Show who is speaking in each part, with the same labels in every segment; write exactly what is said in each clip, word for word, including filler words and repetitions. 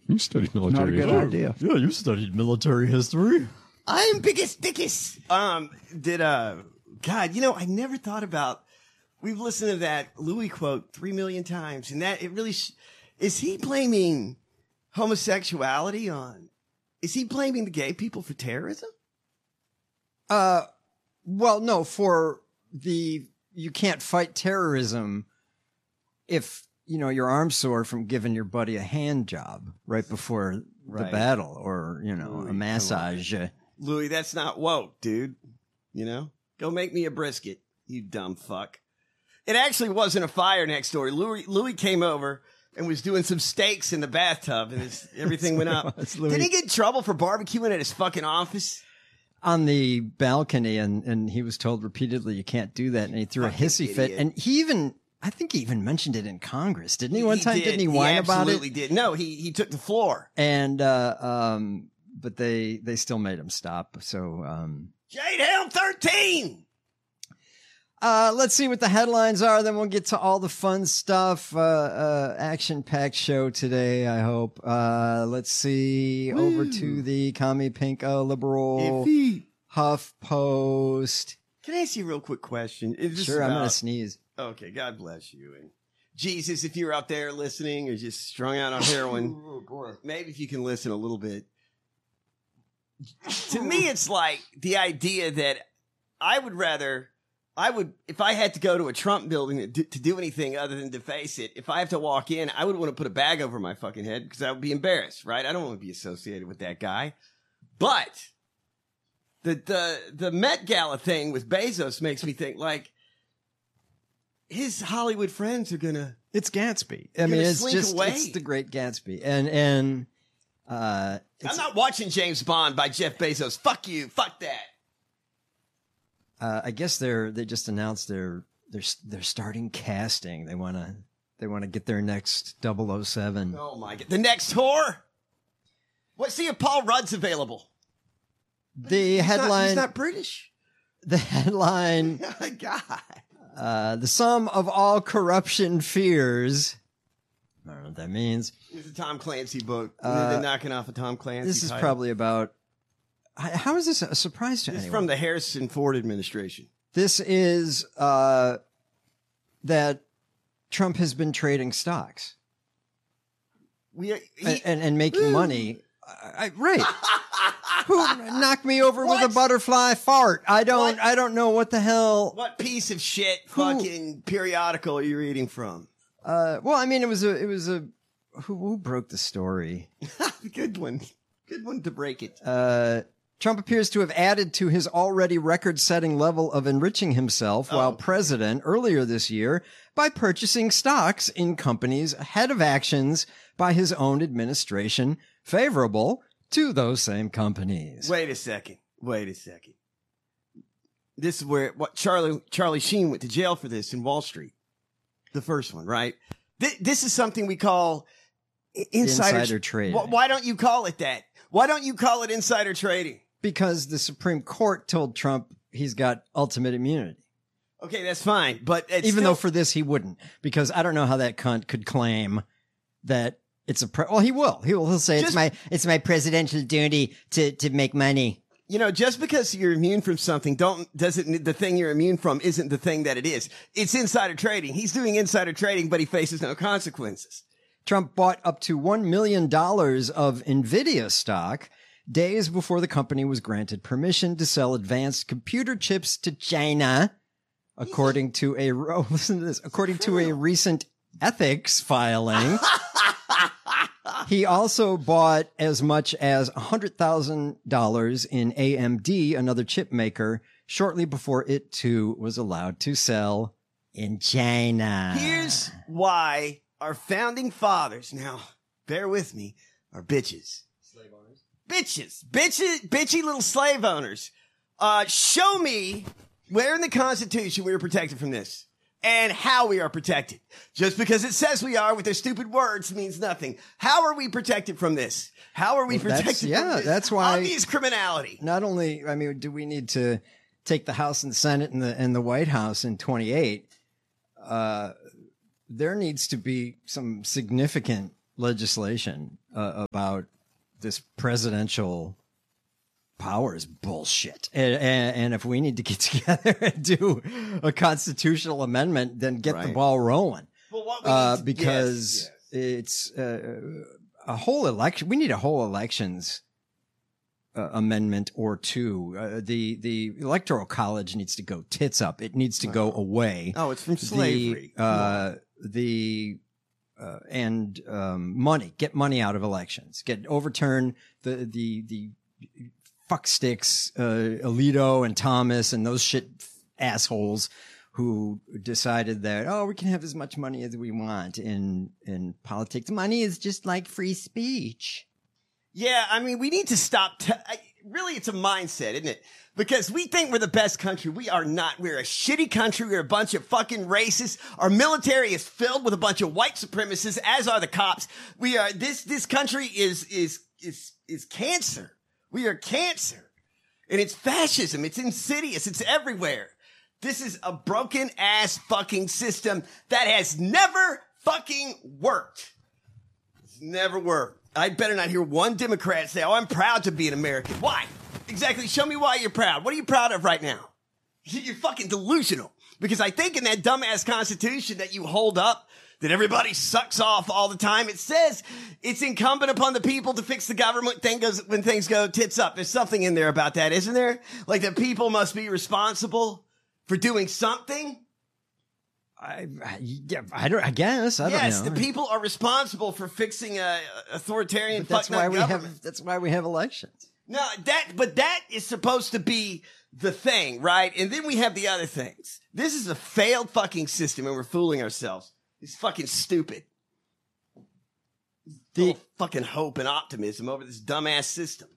Speaker 1: You studied military
Speaker 2: Not a good idea.
Speaker 3: Yeah, you studied military history.
Speaker 4: I'm biggest dickus. Um, did uh, God, you know, I never thought about. We've listened to that Louis quote three million times, and that it really sh- is he blaming homosexuality on? Is he blaming the gay people for terrorism?
Speaker 2: Uh, well, no, for the you can't fight terrorism if you know your arm's sore from giving your buddy a hand job right before
Speaker 4: Right.
Speaker 2: the battle, or you know
Speaker 4: Louis,
Speaker 2: a massage.
Speaker 4: Louis, that's not woke, dude. You know, go make me a brisket, you dumb fuck. It actually wasn't a fire next door. Louis, Louis came over and was doing some steaks in the bathtub, and his, everything went up. Did he get in trouble for barbecuing at his fucking office?
Speaker 2: On the balcony, and, and he was told repeatedly, you can't do that. And he threw
Speaker 4: Fucking
Speaker 2: a hissy fit.
Speaker 4: idiot.
Speaker 2: And he even, I think he even mentioned it in Congress, didn't he? One time,
Speaker 4: did.
Speaker 2: didn't he whine about it?
Speaker 4: Absolutely did. No, he, he took the floor.
Speaker 2: And, uh, um, but they, they still made him stop. So, um,
Speaker 4: Jade Helm thirteen.
Speaker 2: Uh, let's see what the headlines are. Then we'll get to all the fun stuff. Uh, uh, action-packed show today, I hope. Uh, let's see.
Speaker 4: Woo.
Speaker 2: Over to the Commie Pinko Liberal
Speaker 4: Iffy.
Speaker 2: Huff Post.
Speaker 4: Can I ask you a real quick question? Is this
Speaker 2: Sure, I'm
Speaker 4: about-
Speaker 2: going to sneeze.
Speaker 4: Okay, God bless you. And Jesus, if you're out there listening or just strung out on heroin, maybe if you can listen a little bit. To me, it's like the idea that I would rather, I would, if I had to go to a Trump building to do, to do anything other than deface it, if I have to walk in, I would want to put a bag over my fucking head because I would be embarrassed, right? I don't want to be associated with that guy. But the the the Met Gala thing with Bezos makes me think like his Hollywood friends are gonna.
Speaker 2: It's Gatsby. I
Speaker 4: Gonna
Speaker 2: mean, it's
Speaker 4: slink
Speaker 2: just,
Speaker 4: away.
Speaker 2: it's the great Gatsby. And, and, uh,
Speaker 4: I'm not watching James Bond by Jeff Bezos. Fuck you. Fuck that.
Speaker 2: uh, I guess they're, they just announced they're, they're, they're starting casting. They want to, they want to get their next double oh seven.
Speaker 4: Oh my god. The next whore? What? See if Paul Rudd's available.
Speaker 2: The
Speaker 4: He's not-
Speaker 2: headline,
Speaker 4: he's not British.
Speaker 2: the headline,
Speaker 4: Oh god.
Speaker 2: uh, the sum of all corruption fears. I don't know what that means.
Speaker 4: It's a Tom Clancy book.
Speaker 2: Uh,
Speaker 4: They're knocking off a Tom Clancy.
Speaker 2: This is
Speaker 4: title.
Speaker 2: probably about, h- how is this a surprise to
Speaker 4: It's
Speaker 2: anyone?
Speaker 4: from the Harrison Ford administration.
Speaker 2: This is, uh, that Trump has been trading stocks
Speaker 4: We he,
Speaker 2: and, and, and making money. I, I, right. Who knocked me over with a
Speaker 4: What?
Speaker 2: butterfly fart? I don't,
Speaker 4: What?
Speaker 2: I don't know what the hell.
Speaker 4: what piece of shit
Speaker 2: Who-
Speaker 4: fucking periodical are you reading from?
Speaker 2: Uh, well, I mean, it was a, it was a, who, who broke the story?
Speaker 4: Good one. Good one to break it.
Speaker 2: Uh, Trump appears to have added to his already record-setting level of enriching himself while
Speaker 4: Oh.
Speaker 2: president earlier this year by purchasing stocks in companies ahead of actions by his own administration favorable to those same companies.
Speaker 4: Wait a second. Wait a second. This is where what Charlie Charlie Sheen went to jail for this in Wall Street. The first one, right? Th- this is something we call i- insider,
Speaker 2: Insider trading.
Speaker 4: Wh- Why don't you call it that? Why don't you call it insider trading?
Speaker 2: Because the Supreme Court told Trump he's got ultimate immunity.
Speaker 4: Okay, that's fine, but it's
Speaker 2: Even
Speaker 4: still-
Speaker 2: though for this he wouldn't, because I don't know how that cunt could claim that it's a pre- well, he will. He will. He'll say it's
Speaker 4: Just-
Speaker 2: my it's my presidential duty to to make money.
Speaker 4: you know, just because you're immune from something, don't doesn't the thing you're immune from isn't the thing that it is. It's insider trading. He's doing insider trading, but he faces no consequences.
Speaker 2: Trump bought up to one million dollars of NVIDIA stock days before the company was granted permission to sell advanced computer chips to China, according to a oh, listen to this, according to a recent ethics filing. He also bought as much as one hundred thousand dollars in A M D, another chip maker, shortly before it too was allowed to sell in China.
Speaker 4: Here's why our founding fathers, now bear with me, are bitches. Slave owners? Bitches. Bitches, bitchy little slave owners. Uh, show me where in the Constitution we are protected from this and how we are protected. Just because it says we are with their stupid words means nothing. How are we protected from this? How are we
Speaker 2: Well, that's-
Speaker 4: protected
Speaker 2: yeah,
Speaker 4: from this?
Speaker 2: that's why-
Speaker 4: Obvious criminality.
Speaker 2: Not only, I mean, do we need to take the House and Senate and the and the White House in twenty-eight? Uh, there needs to be some significant legislation uh, about this presidential powers bullshit. And, and, and if we need to get together and do a constitutional amendment, then get
Speaker 4: Right.
Speaker 2: the ball rolling.
Speaker 4: Well, what we
Speaker 2: Uh,
Speaker 4: need to-
Speaker 2: because
Speaker 4: yes, yes.
Speaker 2: it's uh, a whole election. We need a whole elections uh, amendment or two. Uh, the the electoral college needs to go tits up. It needs to go away.
Speaker 4: Oh, it's from slavery.
Speaker 2: The uh, the uh, and um, money. Get money out of elections. Get overturn the the the fucksticks, uh, Alito and Thomas and those shit assholes who decided that, oh, we can have as much money as we want in in politics. Money is just like free speech.
Speaker 4: Yeah, I mean, we need to stop. T- I, really, it's a mindset, isn't it? Because we think we're the best country. We are not. We're a shitty country. We're a bunch of fucking racists. Our military is filled with a bunch of white supremacists, as are the cops. We are, this, this country is, is, is, is cancer. We are cancer. And it's fascism. It's insidious. It's everywhere. This is a broken ass fucking system that has never fucking worked. It's never worked. I better not hear one Democrat say, oh, I'm proud to be an American. Why? Exactly. Show me why you're proud. What are you proud of right now? You're fucking delusional. Because I think in that dumbass constitution that you hold up, that everybody sucks off all the time, it says it's incumbent upon the people to fix the government thing goes, when things go tits up. There's something in there about that, isn't there? Like the people must be responsible for doing something.
Speaker 2: I, I, yeah, I don't. I guess I
Speaker 4: Yes,
Speaker 2: don't know.
Speaker 4: the people are responsible for fixing a authoritarian.
Speaker 2: But that's
Speaker 4: fucknut
Speaker 2: why we
Speaker 4: government.
Speaker 2: have. That's why we have elections.
Speaker 4: No, that, but that is supposed to be the thing, right? And then we have the other things. This is a failed fucking system and we're fooling ourselves. It's fucking stupid. The fucking hope and optimism over this dumbass system.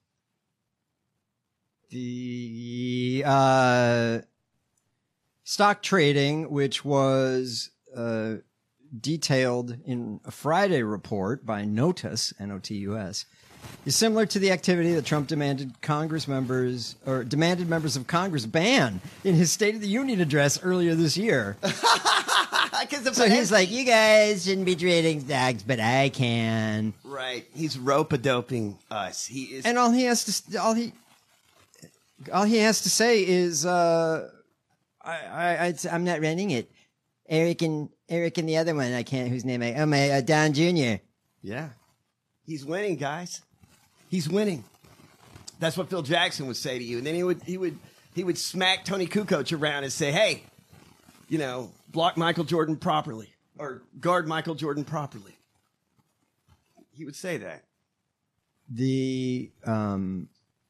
Speaker 2: The uh, stock trading, which was uh, detailed in a Friday report by Notus, N O T U S, is similar to the activity that Trump demanded Congress members or demanded members of Congress ban in his State of the Union address earlier this year. So he's like, you guys shouldn't be trading stocks, but I can.
Speaker 4: Right. He's rope-a-doping us. He is.
Speaker 2: And all he has to all he all he has to say is, uh, I, I, I I'm not running it. Eric and Eric and the other one, I can't. Whose name I? Oh my, uh, Don Junior
Speaker 4: Yeah. He's winning, guys. He's winning. That's what Phil Jackson would say to you, and then he would he would he would smack Tony Kukoc around and say, "Hey, you know, block Michael Jordan properly or guard Michael Jordan properly." He would say that.
Speaker 2: The um,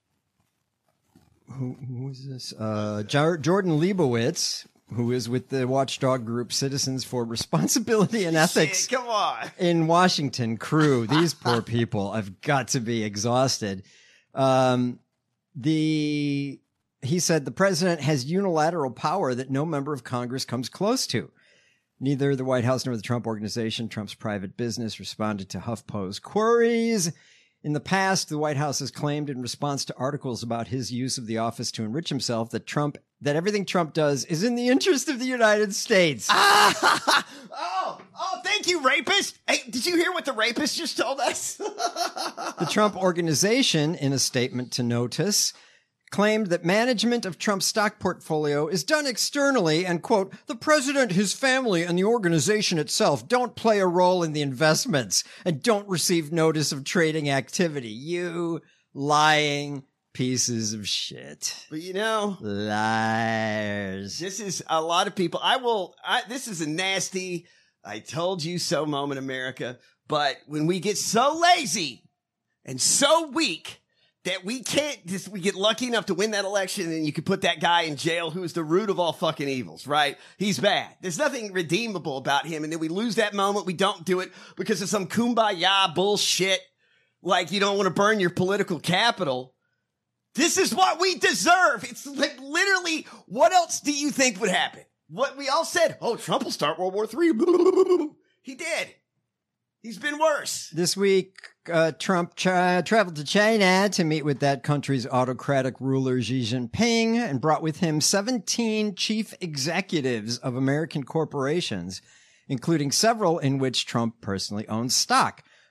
Speaker 2: who who was this? Uh, Jar- Jordan Leibowitz, who is with the watchdog group Citizens for Responsibility and Ethics.
Speaker 4: Shit, come on.
Speaker 2: In Washington, crew. These poor people have got to be exhausted. Um, the he said the president has unilateral power that no member of Congress comes close to. Neither the White House nor the Trump Organization, Trump's private business, responded to HuffPo's queries. In the past, the White House has claimed in response to articles about his use of the office to enrich himself that Trump that everything Trump does is in the interest of the United States.
Speaker 4: Ah! Oh, oh, thank you, rapist. Hey, did you hear what the rapist just told us?
Speaker 2: The Trump Organization, in a statement to Notice, claimed that management of Trump's stock portfolio is done externally and, quote, the president, his family, and the organization itself don't play a role in the investments and don't receive notice of trading activity. You lying pieces of shit.
Speaker 4: But you know,
Speaker 2: liars.
Speaker 4: This is a lot of people. I will, I, this is a nasty, I told you so moment, America. But when we get so lazy and so weak that we can't just, we get lucky enough to win that election and you can put that guy in jail who is the root of all fucking evils, right? He's bad. There's nothing redeemable about him. And then we lose that moment. We don't do it because of some kumbaya bullshit. Like you don't want to burn your political capital. This is what we deserve. It's like literally, what else do you think would happen? What we all said, oh, Trump will start World War Three. He did. He's been worse.
Speaker 2: This week, uh, Trump tra- traveled to China to meet with that country's autocratic ruler Xi Jinping and brought with him seventeen chief executives of American corporations, including several in which Trump personally owns stock.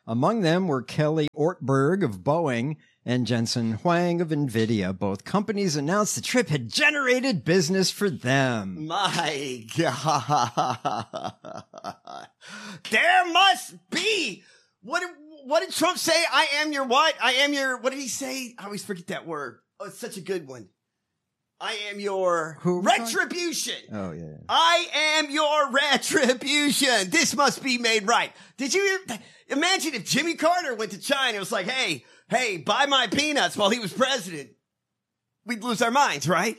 Speaker 2: Among them were Kelly Ortberg of Boeing and Jensen Huang of NVIDIA. Both companies announced the trip had generated business for them.
Speaker 4: My God. There must be. What did, what did Trump say? I am your what? I am your, what did he say? I always forget that word. Oh, it's such a good one. I am your
Speaker 2: Who
Speaker 4: retribution.
Speaker 2: Oh, yeah.
Speaker 4: I am your retribution. This must be made right. Did you imagine if Jimmy Carter went to China and was like, hey, hey, buy my peanuts while he was president? We'd lose our minds, right?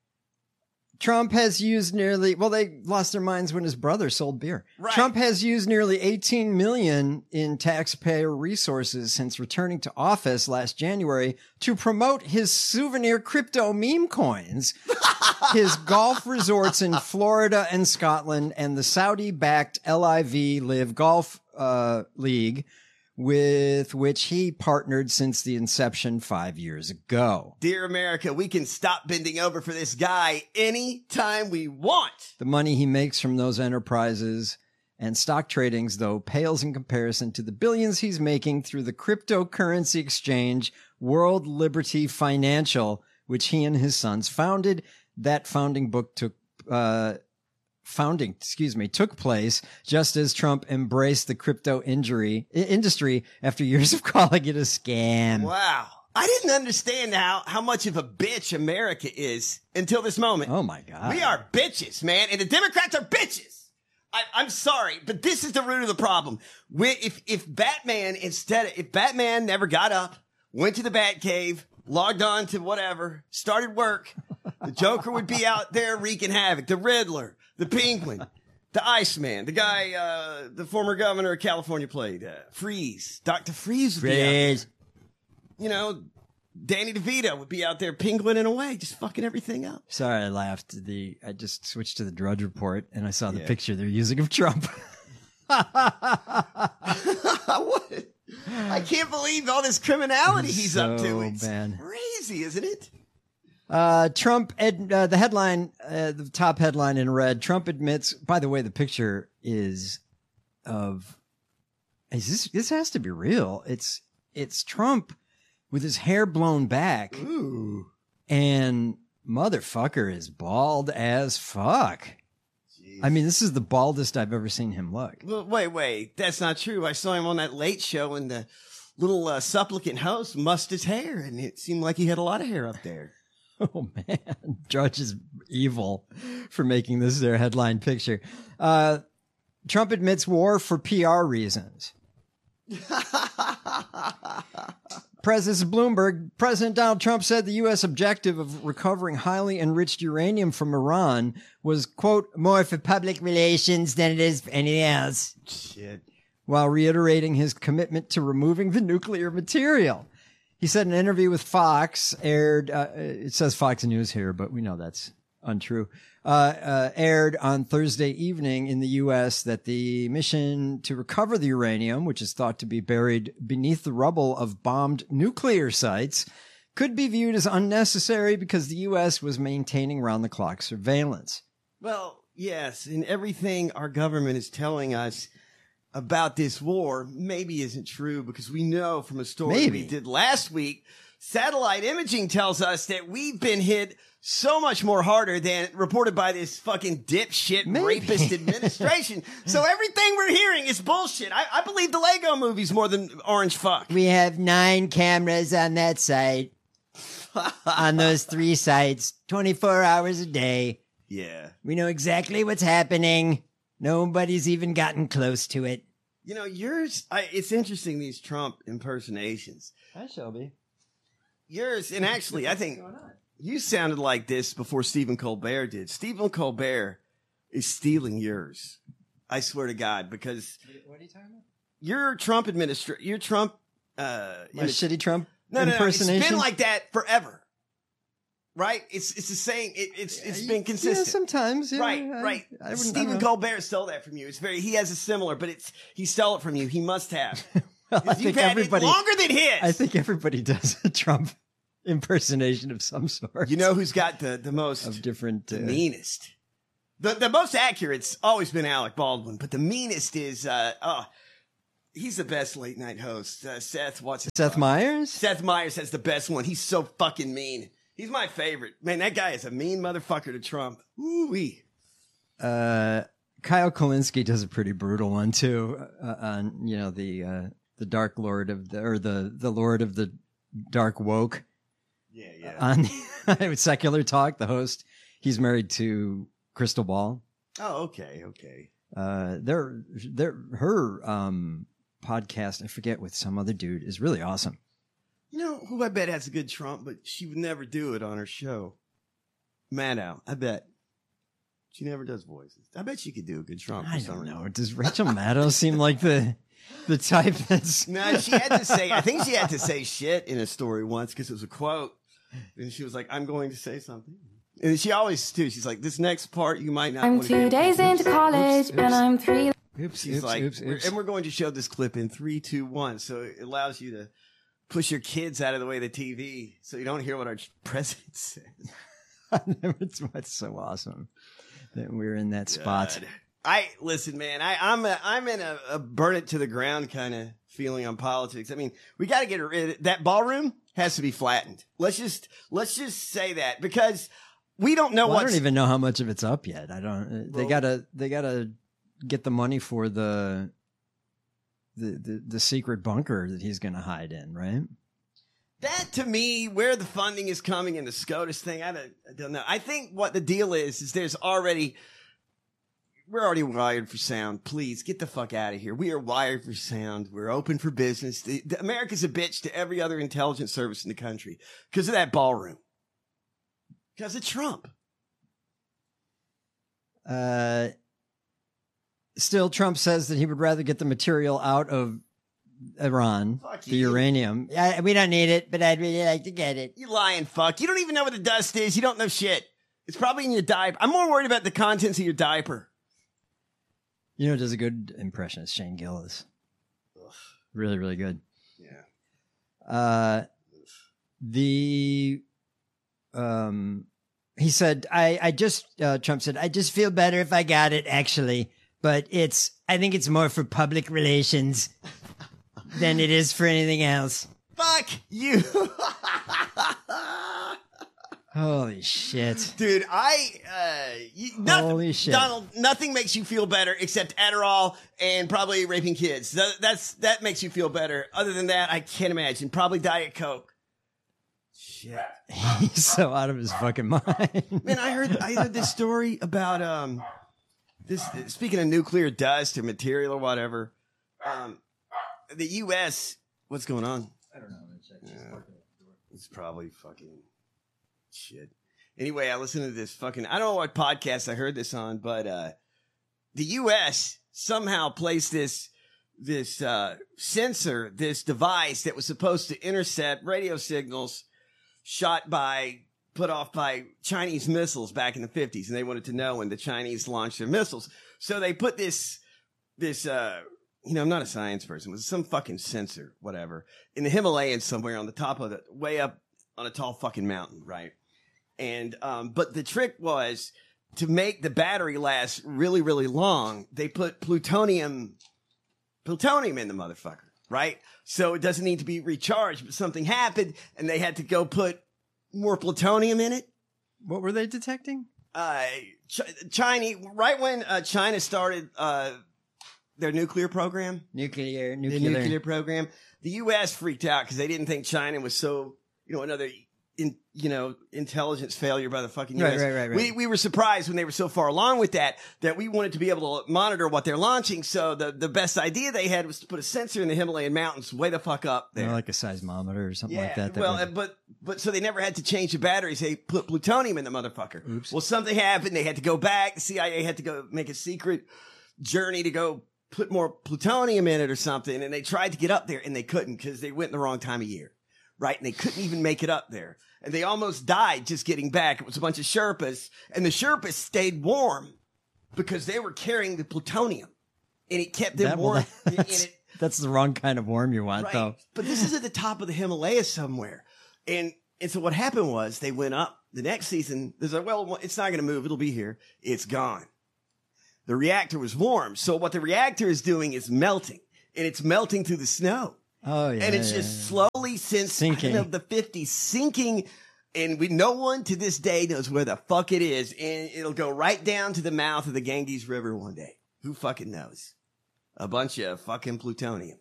Speaker 2: Trump has used nearly, well, they lost their minds when his brother sold beer.
Speaker 4: Right.
Speaker 2: Trump has used nearly eighteen million in taxpayer resources since returning to office last January to promote his souvenir crypto meme coins, his golf resorts in Florida and Scotland, and the Saudi-backed L I V Live Golf uh, League, with which he partnered since the inception five years ago.
Speaker 4: Dear America, we can stop bending over for this guy anytime we want.
Speaker 2: The money he makes from those enterprises and stock tradings, though, pales in comparison to the billions he's making through the cryptocurrency exchange World Liberty Financial, which he and his sons founded. That founding book took uh founding, excuse me, took place just as Trump embraced the crypto injury, i- industry after years of calling it a scam.
Speaker 4: Wow. I didn't understand how, how much of a bitch America is until this moment.
Speaker 2: Oh my God.
Speaker 4: We are bitches, man. And the Democrats are bitches. I, I'm sorry, but this is the root of the problem. When, if, if Batman instead, of, if Batman never got up, went to the Batcave, logged on to whatever, started work, the Joker would be out there wreaking havoc. The Riddler, the Penguin, the Iceman, the guy, uh, the former governor of California played, uh, Freeze. Doctor Freeze would be out there.
Speaker 2: Freeze.
Speaker 4: You know, Danny DeVito would be out there penguining away, just fucking everything up.
Speaker 2: Sorry, I laughed. The I just switched to the Drudge Report and I saw the
Speaker 4: Yeah.
Speaker 2: picture they're using of Trump.
Speaker 4: What? I can't believe all this criminality he's up to.
Speaker 2: So
Speaker 4: It's
Speaker 2: bad.
Speaker 4: crazy, isn't it?
Speaker 2: Uh, Trump, ed, uh, the headline, uh, the top headline in red, Trump admits, by the way, the picture is of, is this, this has to be real. It's, it's Trump with his hair blown back
Speaker 4: Ooh.
Speaker 2: and motherfucker is bald as fuck. I mean, this is the baldest I've ever seen him look.
Speaker 4: Well, wait, wait. That's not true. I saw him on that late show and the little uh, supplicant host mussed his hair and it seemed like he had a lot of hair up there.
Speaker 2: Oh man, Drudge is evil for making this their headline picture. Uh, Trump admits war for P R reasons. President Bloomberg, President Donald Trump said the U S objective of recovering highly enriched uranium from Iran was, quote, more for public relations than it is for anything else,
Speaker 4: Shit.
Speaker 2: while reiterating his commitment to removing the nuclear material. He said in an interview with Fox, aired, uh, it says Fox News here, but we know that's untrue, uh, uh, aired on Thursday evening in the U S that the mission to recover the uranium, which is thought to be buried beneath the rubble of bombed nuclear sites, could be viewed as unnecessary because the U S was maintaining round-the-clock surveillance.
Speaker 4: Well, yes, and everything our government is telling us about this war maybe isn't true because we know from a story
Speaker 2: Maybe.
Speaker 4: we did last week, satellite imaging tells us that we've been hit so much more harder than reported by this fucking dipshit
Speaker 2: Maybe.
Speaker 4: rapist administration. So everything we're hearing is bullshit. I, I believe the Lego movies more than Orange Fuck.
Speaker 2: We have nine cameras on that site, on those three sites, twenty-four hours a day.
Speaker 4: Yeah.
Speaker 2: We know exactly what's happening. Nobody's even gotten close to it.
Speaker 4: You know, yours, I, it's interesting, these Trump impersonations.
Speaker 2: Hi, Shelby.
Speaker 4: Yours, and actually, I think you sounded like this before Stephen Colbert did. Stephen Colbert is stealing yours. I swear to God, because
Speaker 2: What are you talking about?
Speaker 4: your Trump administration, your Trump, uh,
Speaker 2: My
Speaker 4: image-
Speaker 2: shitty Trump
Speaker 4: no, no, no, it's
Speaker 2: impersonation?
Speaker 4: been like that forever. Right? It's, it's the same. It, it's, it's been consistent.
Speaker 2: Yeah, sometimes. Yeah,
Speaker 4: Right,
Speaker 2: I-
Speaker 4: right.
Speaker 2: I wouldn't- I
Speaker 4: Stephen
Speaker 2: don't know.
Speaker 4: Colbert stole that from you. It's very, he has a similar, but it's, he stole it from you. He must have.
Speaker 2: Well, I
Speaker 4: You've
Speaker 2: think
Speaker 4: had it
Speaker 2: everybody.
Speaker 4: longer than his.
Speaker 2: I think everybody does a Trump impersonation of some sort.
Speaker 4: You know who's got the, the most
Speaker 2: of different.
Speaker 4: the
Speaker 2: Uh,
Speaker 4: meanest. The the most accurate's always been Alec Baldwin, but the meanest is uh oh He's the best late night host. Uh, Seth, what's his
Speaker 2: Seth
Speaker 4: name?
Speaker 2: Meyers?
Speaker 4: Seth Meyers has the best one. He's so fucking mean. He's my favorite. Man, that guy is a mean motherfucker to Trump. Ooh-wee.
Speaker 2: Uh, Kyle Kalinske does a pretty brutal one too. Uh, on you know the uh, the Dark Lord of the or the the Lord of the Dark Woke.
Speaker 4: Yeah, yeah.
Speaker 2: On Secular Talk, the host, he's married to Crystal Ball.
Speaker 4: Oh, okay, okay.
Speaker 2: Uh, their their her um podcast, I forget, with some other dude, is really awesome.
Speaker 4: You know who I bet has a good Trump, but she would never do it on her show? Maddow, I bet. She never does voices. I bet she could do a good Trump.
Speaker 2: I don't know. Does Rachel Maddow seem like the the type that's...
Speaker 4: No, she had to say, I think she had to say shit in a story once because it was a quote. And she was like, I'm going to say something. And she always, too, she's like, this next part you might not
Speaker 1: I'm
Speaker 4: want to
Speaker 1: two
Speaker 4: get.
Speaker 1: days into college
Speaker 2: Oops, oops.
Speaker 1: and I'm three.
Speaker 2: Oops,
Speaker 4: She's
Speaker 2: oops,
Speaker 4: like,
Speaker 2: oops,
Speaker 4: we're-
Speaker 2: oops.
Speaker 4: and we're going to show this clip in three, two, one. So it allows you to push your kids out of the way of the T V so you don't hear what our president says.
Speaker 2: it's, it's so awesome that we're in that spot.
Speaker 4: God. I listen, man. I, I'm a, I'm in a, a burn it to the ground kind of feeling on politics. I mean, we got to get rid. That ballroom has to be flattened. Let's just let's just say that because we don't know
Speaker 2: Well, I
Speaker 4: what's.
Speaker 2: don't even know how much of it's up yet. I don't. They
Speaker 4: Well-
Speaker 2: gotta. They gotta get the money for the the the, the secret bunker that he's going to hide in, right?
Speaker 4: That to me, where the funding is coming in the SCOTUS thing, I don't, I don't know. I think what the deal is is there's already. We're already wired for sound. Please get the fuck out of here. We are wired for sound. We're open for business. The, the, America's a bitch to every other intelligence service in the country because of that ballroom. Because of Trump.
Speaker 2: Uh, still, Trump says that he would rather get the material out of Iran,
Speaker 4: Fuck
Speaker 2: the
Speaker 4: you.
Speaker 2: uranium. Yeah, we don't need it, but I'd really like to get it.
Speaker 4: You lying fuck. You don't even know what the dust is. You don't know shit. It's probably in your diaper. I'm more worried about the contents of your diaper.
Speaker 2: You know, who does a good impression is Shane Gillis. Really, really good.
Speaker 4: Yeah.
Speaker 2: Uh, the um, he said, I, I just uh, Trump said, I just feel better if I got it, actually, but it's I think it's more for public relations than it is for anything else.
Speaker 4: Fuck you.
Speaker 2: Holy shit.
Speaker 4: Dude, I, uh, you, nothing,
Speaker 2: Holy shit.
Speaker 4: Donald, nothing makes you feel better except Adderall and probably raping kids. That, that's, that makes you feel better. Other than that, I can't imagine. Probably Diet Coke. Shit.
Speaker 2: He's so out of his fucking mind.
Speaker 4: Man, I heard, I heard this story about, um, this, speaking of nuclear dust or material or whatever, um, the U S, what's going on?
Speaker 2: I don't know.
Speaker 4: Yeah. It's probably fucking shit. Anyway, I listened to this fucking, I don't know what podcast I heard this on, but uh the U S somehow placed this this uh sensor, this device that was supposed to intercept radio signals shot by put off by Chinese missiles back in the fifties, and they wanted to know when the Chinese launched their missiles. So they put this this uh you know, I'm not a science person. It was some fucking sensor, whatever, in the Himalayas somewhere on the top of the, way up on a tall fucking mountain, right? And, um, but the trick was to make the battery last really, really long. They put plutonium, plutonium in the motherfucker, right? So it doesn't need to be recharged, but something happened and they had to go put more plutonium in it.
Speaker 2: What were they detecting?
Speaker 4: Uh, Ch- China, right when uh, China started, uh, their nuclear program,
Speaker 2: Nuclear,
Speaker 4: the
Speaker 2: nuclear.
Speaker 4: nuclear program, the U S freaked out because they didn't think China was so, you know, another, in, you know, intelligence failure by the fucking U S.
Speaker 2: Right, right, right, right.
Speaker 4: We, we were surprised when they were so far along with that, that we wanted to be able to monitor what they're launching. So the, the best idea they had was to put a sensor in the Himalayan mountains way the fuck up there.
Speaker 2: You know, like a seismometer or something like that. that
Speaker 4: well,
Speaker 2: would-
Speaker 4: uh, but but so they never had to change the batteries. They put plutonium in the motherfucker.
Speaker 2: Oops.
Speaker 4: Well, something happened. They had to go back. The C I A had to go make a secret journey to go put more plutonium in it or something. And they tried to get up there and they couldn't because they went in the wrong time of year. Right? And they couldn't even make it up there. And they almost died just getting back. It was a bunch of Sherpas. And the Sherpas stayed warm because they were carrying the plutonium. And it kept them
Speaker 2: that- well,
Speaker 4: warm.
Speaker 2: that-
Speaker 4: And
Speaker 2: that's,
Speaker 4: it,
Speaker 2: that's the wrong kind of worm you want,
Speaker 4: Right.
Speaker 2: though.
Speaker 4: But this is at the top of the Himalayas somewhere. And and so what happened was they went up the next season. There's like, well, it's not going to move. It'll be here. It's gone. The reactor was warm. So what the reactor is doing is melting. and it's melting through the snow.
Speaker 2: Oh yeah,
Speaker 4: and it's
Speaker 2: yeah,
Speaker 4: just
Speaker 2: yeah.
Speaker 4: slowly since
Speaker 2: Sinking.
Speaker 4: I don't know, the fifties sinking, and we no one to this day knows where the fuck it is, and it'll go right down to the mouth of the Ganges River one day. Who fucking knows? A bunch of fucking plutonium.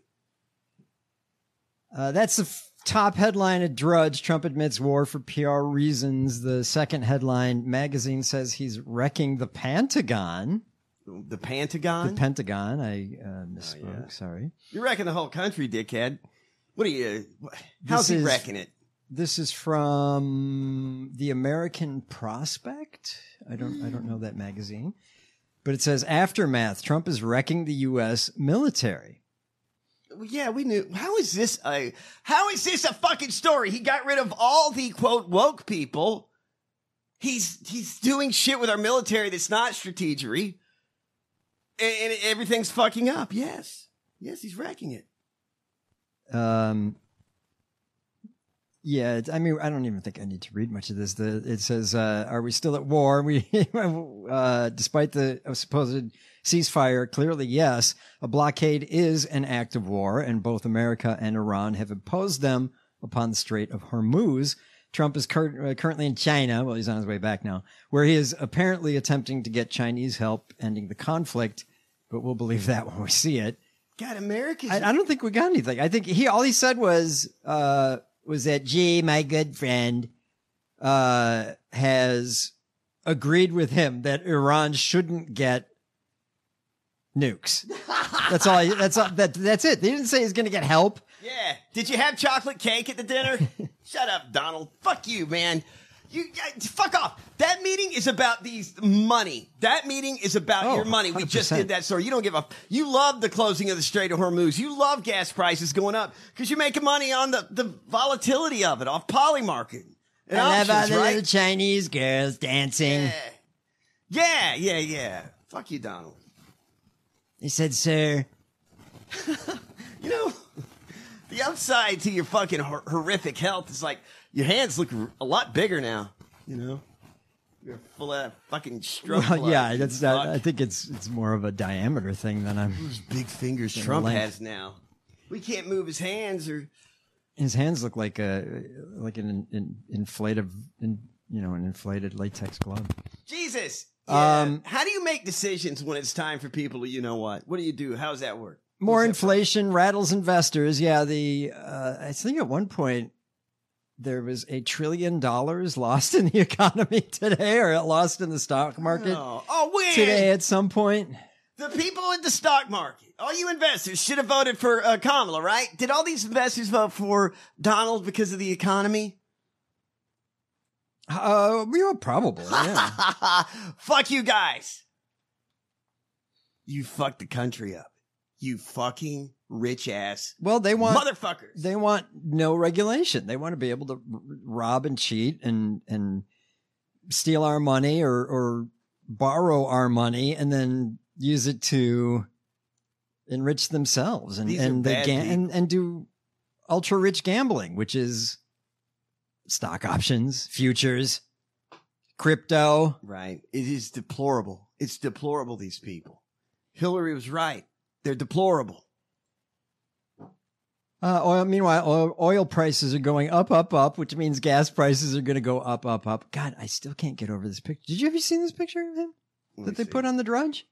Speaker 2: Uh, that's the f- top headline at Drudge. Trump admits war for P R reasons. The second headline, magazine says he's wrecking the Pentagon.
Speaker 4: The Pentagon?
Speaker 2: The Pentagon. I uh, misspoke.
Speaker 4: Oh, yeah.
Speaker 2: Sorry.
Speaker 4: You're wrecking the whole country, dickhead. What are you? How's
Speaker 2: This
Speaker 4: he
Speaker 2: is-
Speaker 4: wrecking it?
Speaker 2: This is from the American Prospect. I don't. I don't know that magazine, but it says aftermath. Trump is wrecking the U S military.
Speaker 4: Well, yeah, we knew. How is this a? How is this a fucking story? He got rid of all the quote woke people. He's he's doing shit with our military that's not strategery, and, and everything's fucking up. Yes, yes, he's wrecking it.
Speaker 2: Um. Yeah, it's, I mean, I don't even think I need to read much of this. The it says, uh, "Are we still at war?" We, uh, despite the supposed ceasefire, clearly yes. A blockade is an act of war, and both America and Iran have imposed them upon the Strait of Hormuz. Trump is cur- uh, currently in China. Well, he's on his way back now, where he is apparently attempting to get Chinese help ending the conflict. But we'll believe that when we see it.
Speaker 4: God, America's.
Speaker 2: I, I don't think we got anything. I think he all he said was uh, was that, gee, my good friend uh, has agreed with him that Iran shouldn't get nukes. That's all. I, that's all, that. That's it. They didn't say he's going to get help.
Speaker 4: Yeah. Did you have chocolate cake at the dinner? Shut up, Donald. Fuck you, man. You uh, fuck off. That meeting is about these money. That meeting is about
Speaker 2: Oh,
Speaker 4: your money. We
Speaker 2: one hundred
Speaker 4: just
Speaker 2: percent.
Speaker 4: did that story. You don't give a. You love the closing of the Strait of Hormuz. You love gas prices going up because you're making money on the, the volatility of it off Polymarket and
Speaker 2: I love all
Speaker 4: options,
Speaker 2: the
Speaker 4: right?
Speaker 2: little Chinese girls dancing.
Speaker 4: Yeah. yeah, yeah, yeah. Fuck you, Donald.
Speaker 2: He said, "Sir,
Speaker 4: You know, the upside to your fucking hor- horrific health is like your hands look r- a lot bigger now. You know, you're full of fucking stroke.
Speaker 2: well,
Speaker 4: blood,
Speaker 2: yeah,
Speaker 4: you
Speaker 2: that's. Not,
Speaker 4: fuck.
Speaker 2: I think it's it's more of a diameter thing than I'm."
Speaker 4: Those big fingers
Speaker 2: Than
Speaker 4: Trump
Speaker 2: length.
Speaker 4: has now. We can't move his hands or.
Speaker 2: His hands look like a like an, an inflated, in, you know, an inflated latex glove.
Speaker 4: Jesus. Yeah.
Speaker 2: Um,
Speaker 4: How do you make decisions when it's time for people to, you know what? What do you do? How's that work?
Speaker 2: More
Speaker 4: Who's that
Speaker 2: inflation rattles investors. Yeah, the uh, I think at one point there was a trillion dollars lost in the economy today, or lost in the stock
Speaker 4: from?
Speaker 2: market
Speaker 4: Oh, oh weird.
Speaker 2: today at some point.
Speaker 4: The people in the stock market, all you investors should have voted for uh, Kamala, right? Did all these investors vote for Donald because of the economy?
Speaker 2: Uh, you know, probably. Yeah.
Speaker 4: Fuck you guys. You fucked the country up. You fucking rich ass
Speaker 2: Well, they want
Speaker 4: motherfuckers.
Speaker 2: they want no regulation. They want to be able to r- rob and cheat and and steal our money or or borrow our money and then use it to enrich themselves and
Speaker 4: These are
Speaker 2: and they
Speaker 4: bad
Speaker 2: ga- and,
Speaker 4: people.
Speaker 2: and do ultra rich gambling, which is stock options, futures, crypto.
Speaker 4: Right. It is deplorable. It's deplorable, these people. Hillary was right. They're deplorable.
Speaker 2: Uh, oil. Meanwhile, oil, oil prices are going up, up, up, which means gas prices are going to go up, up, up. God, I still can't get over this picture. Did you ever see this picture of him
Speaker 4: Let
Speaker 2: that
Speaker 4: me
Speaker 2: they
Speaker 4: see.
Speaker 2: put on the Drudge?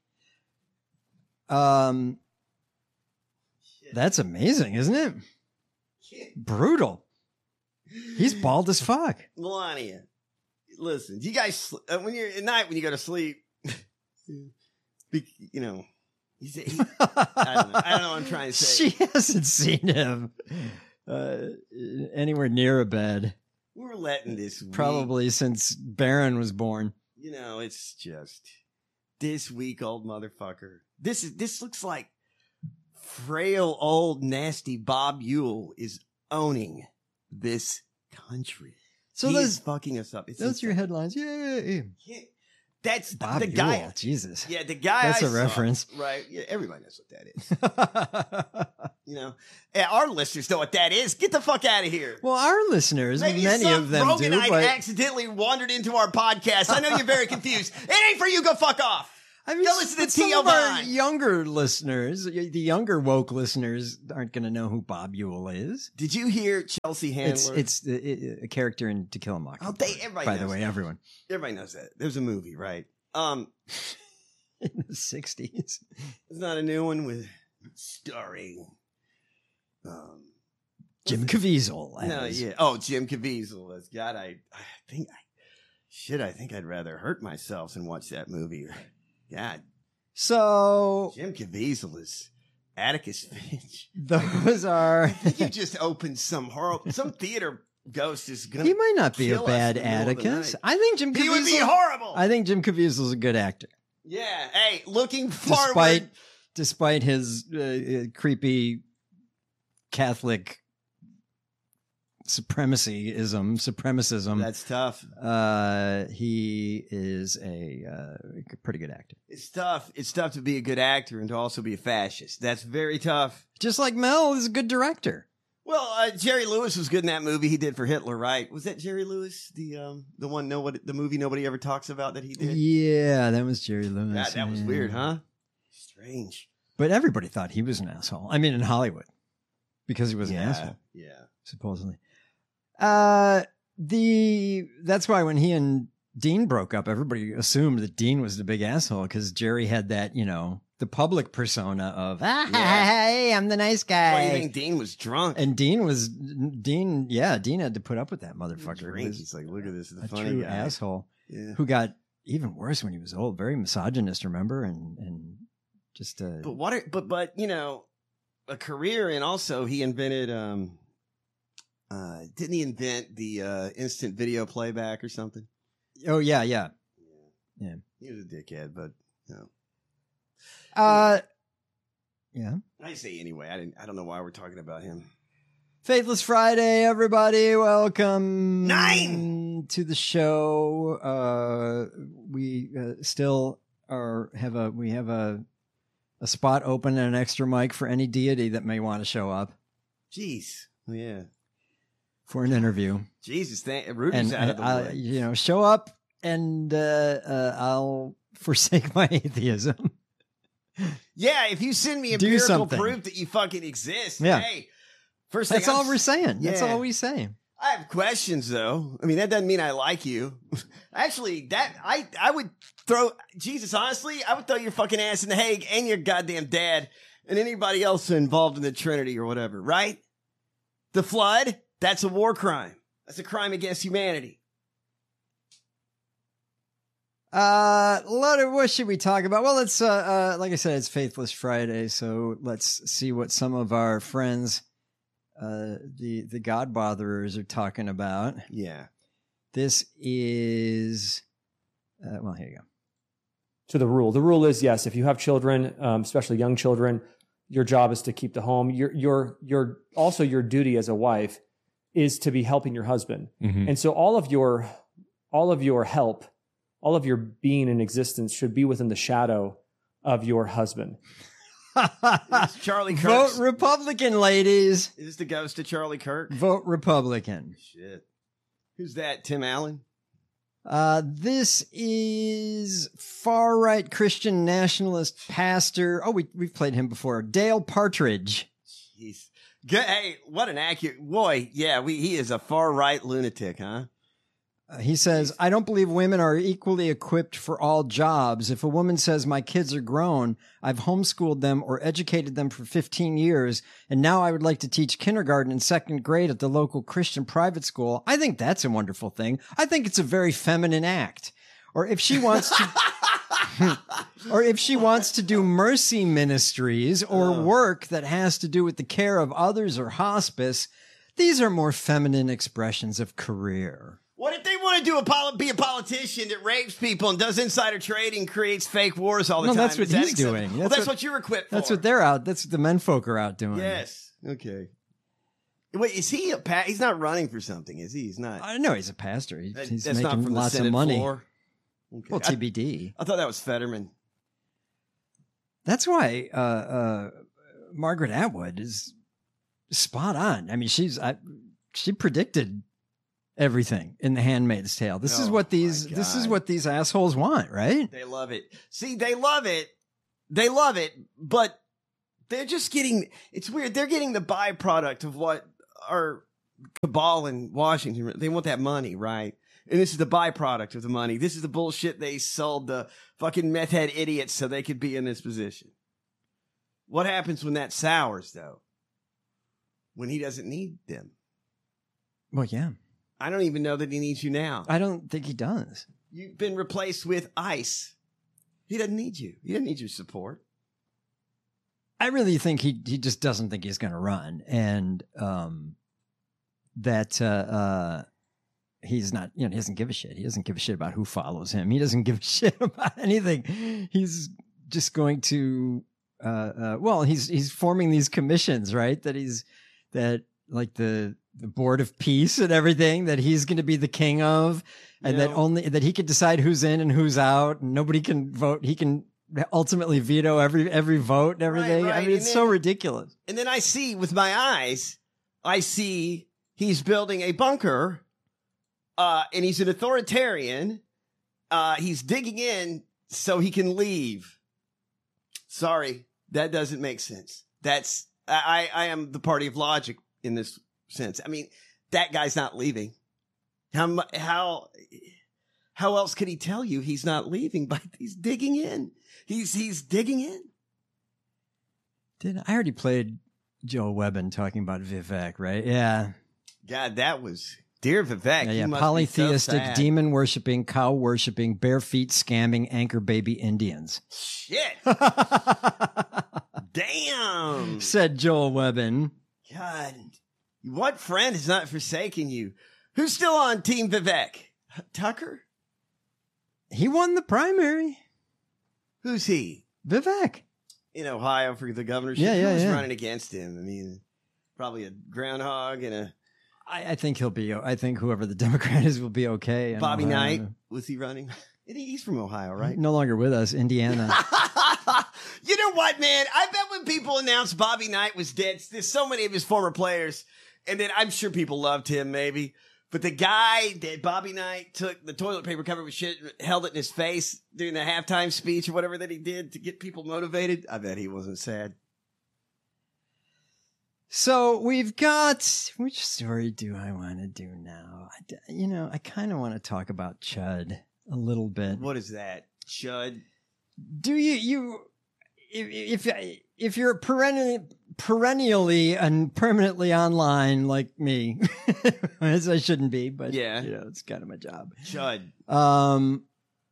Speaker 2: Um, that's amazing, isn't it? Brutal. He's bald as fuck.
Speaker 4: Melania, listen, you guys, sl- uh, when you're at night, when you go to sleep, be, you know, he's, he, I don't know. I don't know what I'm trying to say.
Speaker 2: She hasn't seen him uh, anywhere near a bed,
Speaker 4: We're letting this week,
Speaker 2: probably since Barron was born.
Speaker 4: you know, it's just this weak old motherfucker. This is, this looks like frail old nasty Bob Ewell is owning this country.
Speaker 2: So
Speaker 4: he
Speaker 2: those,
Speaker 4: is fucking us up. It's
Speaker 2: those are your
Speaker 4: insane.
Speaker 2: headlines. Yay.
Speaker 4: Yeah. That's
Speaker 2: Bob
Speaker 4: the guy.
Speaker 2: Ewell, Jesus.
Speaker 4: Yeah, the guy.
Speaker 2: That's
Speaker 4: I
Speaker 2: a
Speaker 4: saw,
Speaker 2: reference.
Speaker 4: right? Yeah, everybody knows what that is. You know, yeah, our listeners know what that is. Get the fuck out of here.
Speaker 2: Well, our listeners,
Speaker 4: Maybe
Speaker 2: many
Speaker 4: some
Speaker 2: of them
Speaker 4: Roganite
Speaker 2: do, but
Speaker 4: accidentally wandered into our podcast. I know you're very confused. It ain't for you. Go fuck off.
Speaker 2: I mean,
Speaker 4: Go listen to
Speaker 2: but some
Speaker 4: T L
Speaker 2: of our
Speaker 4: Vine.
Speaker 2: younger listeners, the younger woke listeners, aren't going to know who Bob Ewell is.
Speaker 4: Did you hear Chelsea Handler?
Speaker 2: It's it's a, a character in To Kill a Mockingbird.
Speaker 4: Oh, they- everybody
Speaker 2: by the
Speaker 4: knows
Speaker 2: way,
Speaker 4: that.
Speaker 2: everyone
Speaker 4: Everybody knows that. There's a movie, right? Um,
Speaker 2: in the sixties.
Speaker 4: it's not a new one with starring. Um,
Speaker 2: Jim Caviezel.
Speaker 4: no,
Speaker 2: as-
Speaker 4: yeah. Oh, Jim Caviezel. As God, I, I think, I, shit, I think I'd rather hurt myself than watch that movie. God,
Speaker 2: So
Speaker 4: Jim Caviezel is Atticus Finch.
Speaker 2: those are.
Speaker 4: I think you just opened some horrible. Some theater ghost is gonna.
Speaker 2: He might not be a
Speaker 4: kill us
Speaker 2: bad
Speaker 4: in the middle of the
Speaker 2: Atticus.
Speaker 4: night.
Speaker 2: I think Jim Caviezel.
Speaker 4: He would be horrible.
Speaker 2: I think Jim Caviezel's a good actor,
Speaker 4: yeah. Hey, looking forward.
Speaker 2: despite despite his uh, uh, creepy Catholic supremacyism, supremacism.
Speaker 4: That's tough.
Speaker 2: Uh, he is a uh, pretty good actor.
Speaker 4: It's tough. It's tough to be a good actor and to also be a fascist. That's very tough.
Speaker 2: Just like Mel is a good director.
Speaker 4: Well, uh, Jerry Lewis was good in that movie he did for Hitler, right? Was that Jerry Lewis, the um, the one nobody, the movie nobody ever talks about that he did?
Speaker 2: Yeah, that was Jerry Lewis.
Speaker 4: That, that was
Speaker 2: yeah.
Speaker 4: weird, huh? Strange.
Speaker 2: But everybody thought he was an asshole. I mean, in Hollywood, because he was
Speaker 4: yeah,
Speaker 2: an asshole,
Speaker 4: yeah.
Speaker 2: supposedly. Uh, the that's why when he and Dean broke up, everybody assumed that Dean was the big asshole because Jerry had that, you know, the public persona of ah,
Speaker 4: Yeah.
Speaker 2: hey, I'm the nice guy.
Speaker 4: Why do you think Dean was drunk?
Speaker 2: And Dean was Dean, yeah, Dean had to put up with that motherfucker.
Speaker 4: Drink.
Speaker 2: He was
Speaker 4: He's like, look at this, the
Speaker 2: a
Speaker 4: funny
Speaker 2: true
Speaker 4: guy.
Speaker 2: asshole
Speaker 4: Yeah.
Speaker 2: who got even worse when he was old. Very misogynist, remember, and and just uh,
Speaker 4: But what? Are, but but you know, a career, and also he invented. um uh Didn't he invent the uh instant video playback or something?
Speaker 2: oh yeah, yeah.
Speaker 4: Yeah.
Speaker 2: Yeah.
Speaker 4: He was a dickhead, but you know.
Speaker 2: Uh, yeah.
Speaker 4: I say anyway. I didn't. I don't know why we're talking about him.
Speaker 2: Faithless Friday, everybody. Welcome
Speaker 4: Nine!
Speaker 2: to the show. Uh, we uh, still are have a we have a a spot open and an extra mic for any deity that may want to show up
Speaker 4: Jeez. Yeah.
Speaker 2: for an interview.
Speaker 4: Jesus. Thank. Rudy's
Speaker 2: And,
Speaker 4: out of the
Speaker 2: uh,
Speaker 4: way.
Speaker 2: you know, show up and uh, uh, I'll forsake my atheism.
Speaker 4: Yeah. If you send me
Speaker 2: Do
Speaker 4: empirical
Speaker 2: something.
Speaker 4: proof that you fucking exist,
Speaker 2: Yeah.
Speaker 4: hey. First
Speaker 2: That's
Speaker 4: thing
Speaker 2: all
Speaker 4: I'm-
Speaker 2: we're saying. That's
Speaker 4: Yeah.
Speaker 2: all we say.
Speaker 4: I have questions though. I mean, that doesn't mean I like you. Actually, that I I would throw Jesus. Honestly, I would throw your fucking ass in the Hague and your goddamn dad and anybody else involved in the Trinity or whatever. Right? The flood. That's a war crime. That's a crime against humanity.
Speaker 2: Uh, lot of what should we talk about? Well, it's uh, uh, like I said, it's Faithless Friday, so let's see what some of our friends, uh, the the God botherers, are talking about.
Speaker 4: Yeah.
Speaker 2: This is, uh, well, here you go.
Speaker 1: To the rule. The rule is yes, if you have children, um, especially young children, your job is to keep the home. Your your your also your duty as a wife is to be helping your husband.
Speaker 3: Mhm.
Speaker 1: And so all of your all of your help, all of your being in existence should be within the shadow of your husband.
Speaker 4: Is this Charlie Kirk?
Speaker 2: Vote Republican, ladies.
Speaker 4: Is this the ghost of Charlie Kirk?
Speaker 2: Vote Republican.
Speaker 4: Shit. Who's that? Tim Allen?
Speaker 2: Uh, this is far right Christian nationalist pastor. Oh, we we've played him before. Dale Partridge.
Speaker 4: Jeez. Good. Hey, what an accurate boy. Yeah, we, he is a far right lunatic, huh?
Speaker 2: Uh, he says, I don't believe women are equally equipped for all jobs. If a woman says, my kids are grown, I've homeschooled them or educated them for fifteen years, and now I would like to teach kindergarten and second grade at the local Christian private school, I think that's a wonderful thing. I think it's a very feminine act. Or if she wants to, or if she wants to do mercy ministries or
Speaker 4: Oh.
Speaker 2: work that has to do with the care of others or hospice, these are more feminine expressions of career.
Speaker 4: What if they want to do a poli- be a politician that rapes people and does insider trading, creates fake wars all the
Speaker 2: No,
Speaker 4: time?
Speaker 2: that's what
Speaker 4: Is that
Speaker 2: he's
Speaker 4: acceptable?
Speaker 2: doing.
Speaker 4: Well,
Speaker 2: That's
Speaker 4: that's
Speaker 2: what-
Speaker 4: what, you're equipped
Speaker 2: That's
Speaker 4: for.
Speaker 2: what they're out. That's what the men folk are out doing.
Speaker 4: Yes. Okay. Wait, is he a pa- He's not running for something, is he? He's not.
Speaker 2: I know he's a pastor. He-
Speaker 4: That-
Speaker 2: he's
Speaker 4: that's not
Speaker 2: making
Speaker 4: from the
Speaker 2: lots
Speaker 4: Senate
Speaker 2: of money.
Speaker 4: floor? Okay.
Speaker 2: Well,
Speaker 4: I,
Speaker 2: T B D.
Speaker 4: I thought that was Fetterman.
Speaker 2: That's why uh, uh, Margaret Atwood is spot on. I mean, she's I, she predicted everything in The Handmaid's Tale. This is
Speaker 4: Oh,
Speaker 2: what these
Speaker 4: my
Speaker 2: this is
Speaker 4: God.
Speaker 2: what these assholes want, right?
Speaker 4: They love it. See, they love it. They love it, but they're just getting, it's weird. They're getting the byproduct of what our cabal in Washington, they want that money, right? And this is the byproduct of the money. This is the bullshit they sold the fucking meth head idiots so they could be in this position. What happens when that sours, though? When he doesn't need them?
Speaker 2: Well, yeah.
Speaker 4: I don't even know that he needs you now.
Speaker 2: I don't think he does.
Speaker 4: You've been replaced with ICE. He doesn't need you. He doesn't need your support.
Speaker 2: I really think he he just doesn't think he's going to run, and um, that uh, uh, he's not. You know, he doesn't give a shit. He doesn't give a shit about who follows him. He doesn't give a shit about anything. He's just going to. Uh, uh, well, he's he's forming these commissions, right? That he's that like the the board of peace and everything that he's going to be the king of, and
Speaker 4: You
Speaker 2: that
Speaker 4: know-
Speaker 2: only that he could decide who's in and who's out, and nobody can vote. He can ultimately veto every every vote and everything.
Speaker 4: right.
Speaker 2: I mean,
Speaker 4: And
Speaker 2: it's so
Speaker 4: then-
Speaker 2: ridiculous.
Speaker 4: And then I see with my eyes, I see he's building a bunker, uh, and he's an authoritarian. Uh, he's digging in so he can leave. Sorry, that doesn't make sense. That's I, I am the party of logic in this sense. I mean, that guy's not leaving. How mu- how how else could he tell you he's not leaving? But he's digging in. He's he's digging in.
Speaker 2: Did I already played Joe Webbin talking about Vivek, right? Yeah.
Speaker 4: God, that was dear Vivek.
Speaker 2: Yeah,
Speaker 4: you
Speaker 2: yeah.
Speaker 4: must be so
Speaker 2: Polytheistic,
Speaker 4: sad.
Speaker 2: demon worshipping, cow worshipping, bare feet scamming, anchor baby Indians.
Speaker 4: Shit. Damn.
Speaker 2: Said Joel Webbin.
Speaker 4: God, what friend has not forsaken you? Who's still on Team Vivek? Tucker?
Speaker 2: He won the primary.
Speaker 4: Who's he?
Speaker 2: Vivek.
Speaker 4: In Ohio for the governorship?
Speaker 2: Yeah, yeah,
Speaker 4: Who's
Speaker 2: yeah.
Speaker 4: running against him? I mean, probably a groundhog and a
Speaker 2: I, I think he'll be. I think whoever the Democrat is will be okay. in
Speaker 4: Bobby
Speaker 2: Ohio.
Speaker 4: Knight. Was he running? He's from Ohio, right?
Speaker 2: No longer with us, Indiana.
Speaker 4: You know what, man? I bet when people announced Bobby Knight was dead, there's so many of his former players, and then I'm sure people loved him, maybe. But the guy that Bobby Knight took the toilet paper covered with shit, held it in his face during the halftime speech or whatever that he did to get people motivated, I bet he wasn't sad.
Speaker 2: So we've got, which story do I want to do now? I d you know, I kind of want to talk about Chud a little bit.
Speaker 4: What is that? Chud?
Speaker 2: Do you, you, if, if, if you're perennially, perennially and permanently online like me, as I shouldn't be, but
Speaker 4: Yeah.
Speaker 2: you know, it's kind of my job.
Speaker 4: Chud.
Speaker 2: Um,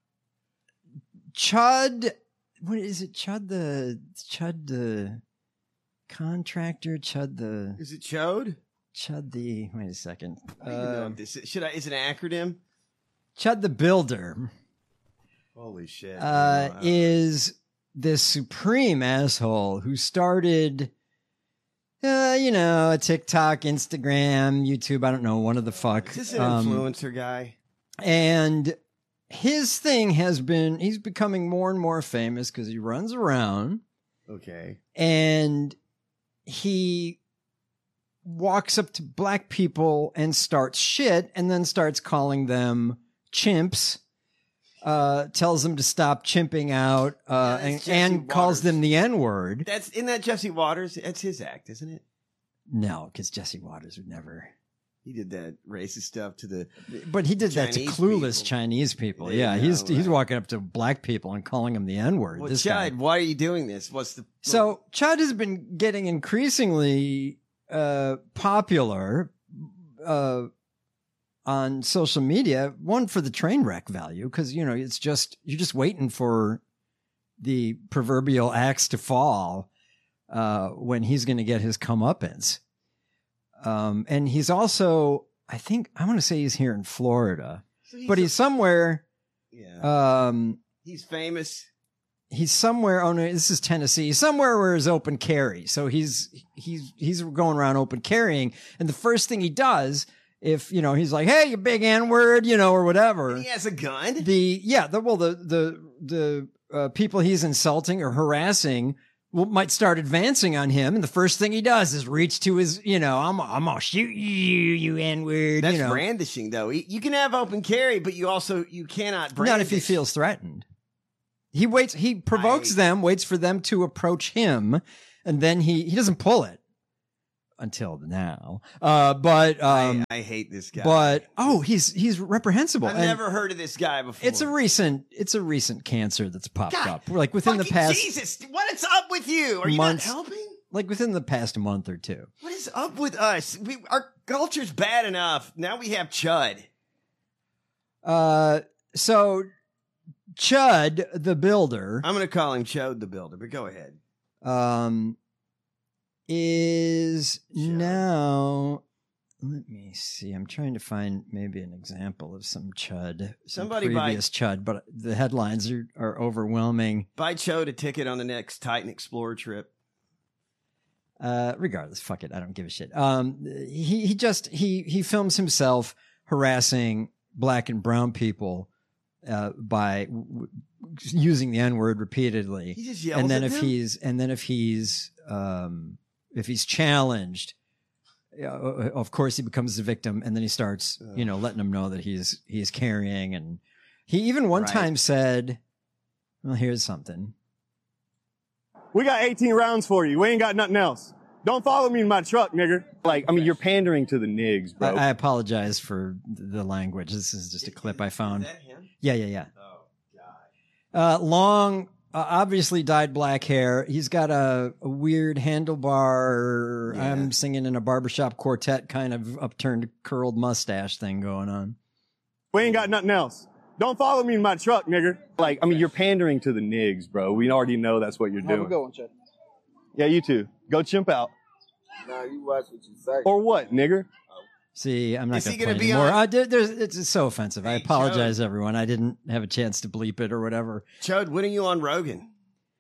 Speaker 2: Chud, what is it? Chud the, Chud the contractor, Chud the,
Speaker 4: Is it Chode?
Speaker 2: Chud the, wait a second.
Speaker 4: I don't even know
Speaker 2: Um,
Speaker 4: if this is, should I, is it an acronym?
Speaker 2: Chud the Builder
Speaker 4: Holy shit.
Speaker 2: uh,
Speaker 4: Wow.
Speaker 2: is this supreme asshole who started, uh, you know, a TikTok, Instagram, YouTube, I don't know, one of the fuck.
Speaker 4: Is this an
Speaker 2: Um,
Speaker 4: influencer guy?
Speaker 2: and his thing has been, he's becoming more and more famous because he runs around
Speaker 4: Okay.
Speaker 2: and he walks up to black people and starts shit and then starts calling them chimps, uh, tells them to stop chimping out, uh,
Speaker 4: Yeah, that's
Speaker 2: and,
Speaker 4: Jesse
Speaker 2: and calls
Speaker 4: Waters.
Speaker 2: them the N word.
Speaker 4: That's, isn't that Jesse Waters? That's his act, isn't it?
Speaker 2: No, because Jesse Waters would never.
Speaker 4: He did that racist stuff to the.
Speaker 2: But he did that to
Speaker 4: Chinese
Speaker 2: clueless
Speaker 4: people.
Speaker 2: Chinese people.
Speaker 4: Yeah,
Speaker 2: Yeah, he's
Speaker 4: no,
Speaker 2: he's
Speaker 4: right.
Speaker 2: walking up to black people and calling them the N word.
Speaker 4: Well,
Speaker 2: this guy.
Speaker 4: Chud, why are you doing this? What's the.
Speaker 2: So Chud has been getting increasingly uh, popular uh, on social media. One for the train wreck value, because you know it's just you're just waiting for the proverbial axe to fall uh, when he's going to get his comeuppance. Um, and he's also, I think, I want to say he's here in Florida,
Speaker 4: So
Speaker 2: but he's somewhere.
Speaker 4: Yeah.
Speaker 2: Um,
Speaker 4: he's famous.
Speaker 2: he's somewhere. Oh no, this is Tennessee. Somewhere where there's open carry. So he's he's he's going around open carrying, and the first thing he does, if you know, he's like, "Hey, you big N word," you know, or whatever.
Speaker 4: And he has a gun.
Speaker 2: The yeah, the well, the the the uh, people he's insulting or harassing well, might start advancing on him, and the first thing he does is reach to his, you know, I'm, I'm gonna shoot you, you N-word.
Speaker 4: That's
Speaker 2: you know.
Speaker 4: brandishing, though. You can have open carry, but you also you cannot brandish.
Speaker 2: Not if he feels threatened. He waits. He provokes
Speaker 4: I,
Speaker 2: them, waits for them to approach him, and then he he doesn't pull it until now. Uh, but um,
Speaker 4: I, I hate this guy.
Speaker 2: But oh, he's he's reprehensible.
Speaker 4: I've
Speaker 2: And
Speaker 4: never heard of this guy before.
Speaker 2: It's a recent it's a recent cancer that's popped
Speaker 4: God,
Speaker 2: up. Like within the
Speaker 4: fucking
Speaker 2: past
Speaker 4: Jesus, what is up with you? Are you
Speaker 2: months.
Speaker 4: not helping?
Speaker 2: Like within the past month or two.
Speaker 4: What is up with us? We, our culture's bad enough. Now we have Chud.
Speaker 2: Uh, so Chud the Builder.
Speaker 4: I'm going to call him Chud the Builder, but go ahead.
Speaker 2: Um, is
Speaker 4: Chud.
Speaker 2: now. Let me see. I'm trying to find maybe an example of some Chud, some
Speaker 4: Somebody
Speaker 2: previous Chud, but the headlines are, are overwhelming.
Speaker 4: Buy Chud a ticket on the next Titan Explorer trip.
Speaker 2: Uh, regardless, fuck it. I don't give a shit. Um, he he just he he films himself harassing black and brown people uh, by w- w- using the N word repeatedly.
Speaker 4: He just yells
Speaker 2: And then
Speaker 4: at
Speaker 2: if
Speaker 4: them?
Speaker 2: he's and then if he's um if he's challenged, uh, of course he becomes the victim, and then he starts you know letting them know that he's he's carrying, and he even one
Speaker 4: Right.
Speaker 2: time said, "Well, here's something."
Speaker 5: We got eighteen rounds for you. We ain't got nothing else. Don't follow me in my truck, nigger. Like, I mean, you're pandering to the nigs,
Speaker 2: I,
Speaker 5: bro.
Speaker 2: I apologize for the language. This is just a clip I found.
Speaker 4: Is that him?
Speaker 2: Yeah, yeah, yeah.
Speaker 4: Oh, God.
Speaker 2: Uh, long, uh, obviously dyed black hair. He's got a, a weird handlebar.
Speaker 4: Yeah.
Speaker 2: I'm singing in a barbershop quartet kind of upturned curled mustache thing going on.
Speaker 5: We ain't got nothing else. Don't follow me in my truck, nigger. Like, I mean, you're pandering to the nigs, bro. We already know that's what you're
Speaker 6: Have a
Speaker 5: doing.
Speaker 6: good one, Chud.
Speaker 5: Yeah, you too. Go chimp out.
Speaker 6: Nah, you watch what you say.
Speaker 5: Or what, nigger?
Speaker 2: See, I'm not
Speaker 4: Is he
Speaker 2: going to
Speaker 4: gonna
Speaker 2: play
Speaker 4: be
Speaker 2: anymore.
Speaker 4: on-
Speaker 2: Uh, there- there's, it's so offensive. I
Speaker 4: Hey,
Speaker 2: apologize, everyone. I didn't have a chance to bleep it or whatever.
Speaker 4: Chud, when are you on Rogan?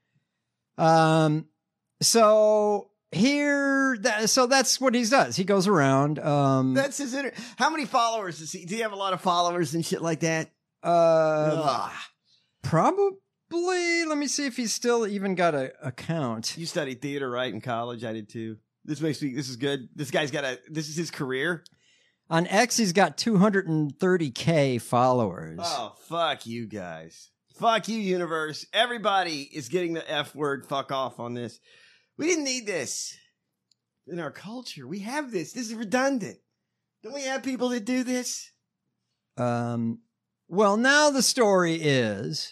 Speaker 2: Um, so here, that, so that's what he does. He goes around. Um,
Speaker 4: That's his inter- How many followers does he? Do you have a lot of followers and shit like that?
Speaker 2: uh,
Speaker 4: Ugh.
Speaker 2: probably. Let me see if he's still even got a account.
Speaker 4: You studied theater, right, in college? I did too. This makes me. This is good. This guy's got a. This is his career.
Speaker 2: On X, he's got two hundred thirty K followers.
Speaker 4: Oh, fuck you guys. Fuck you, universe. Everybody is getting the F word fuck off on this. We didn't need this in our culture. We have this. This is redundant. Don't we have people that do this?
Speaker 2: Um, well, now the story is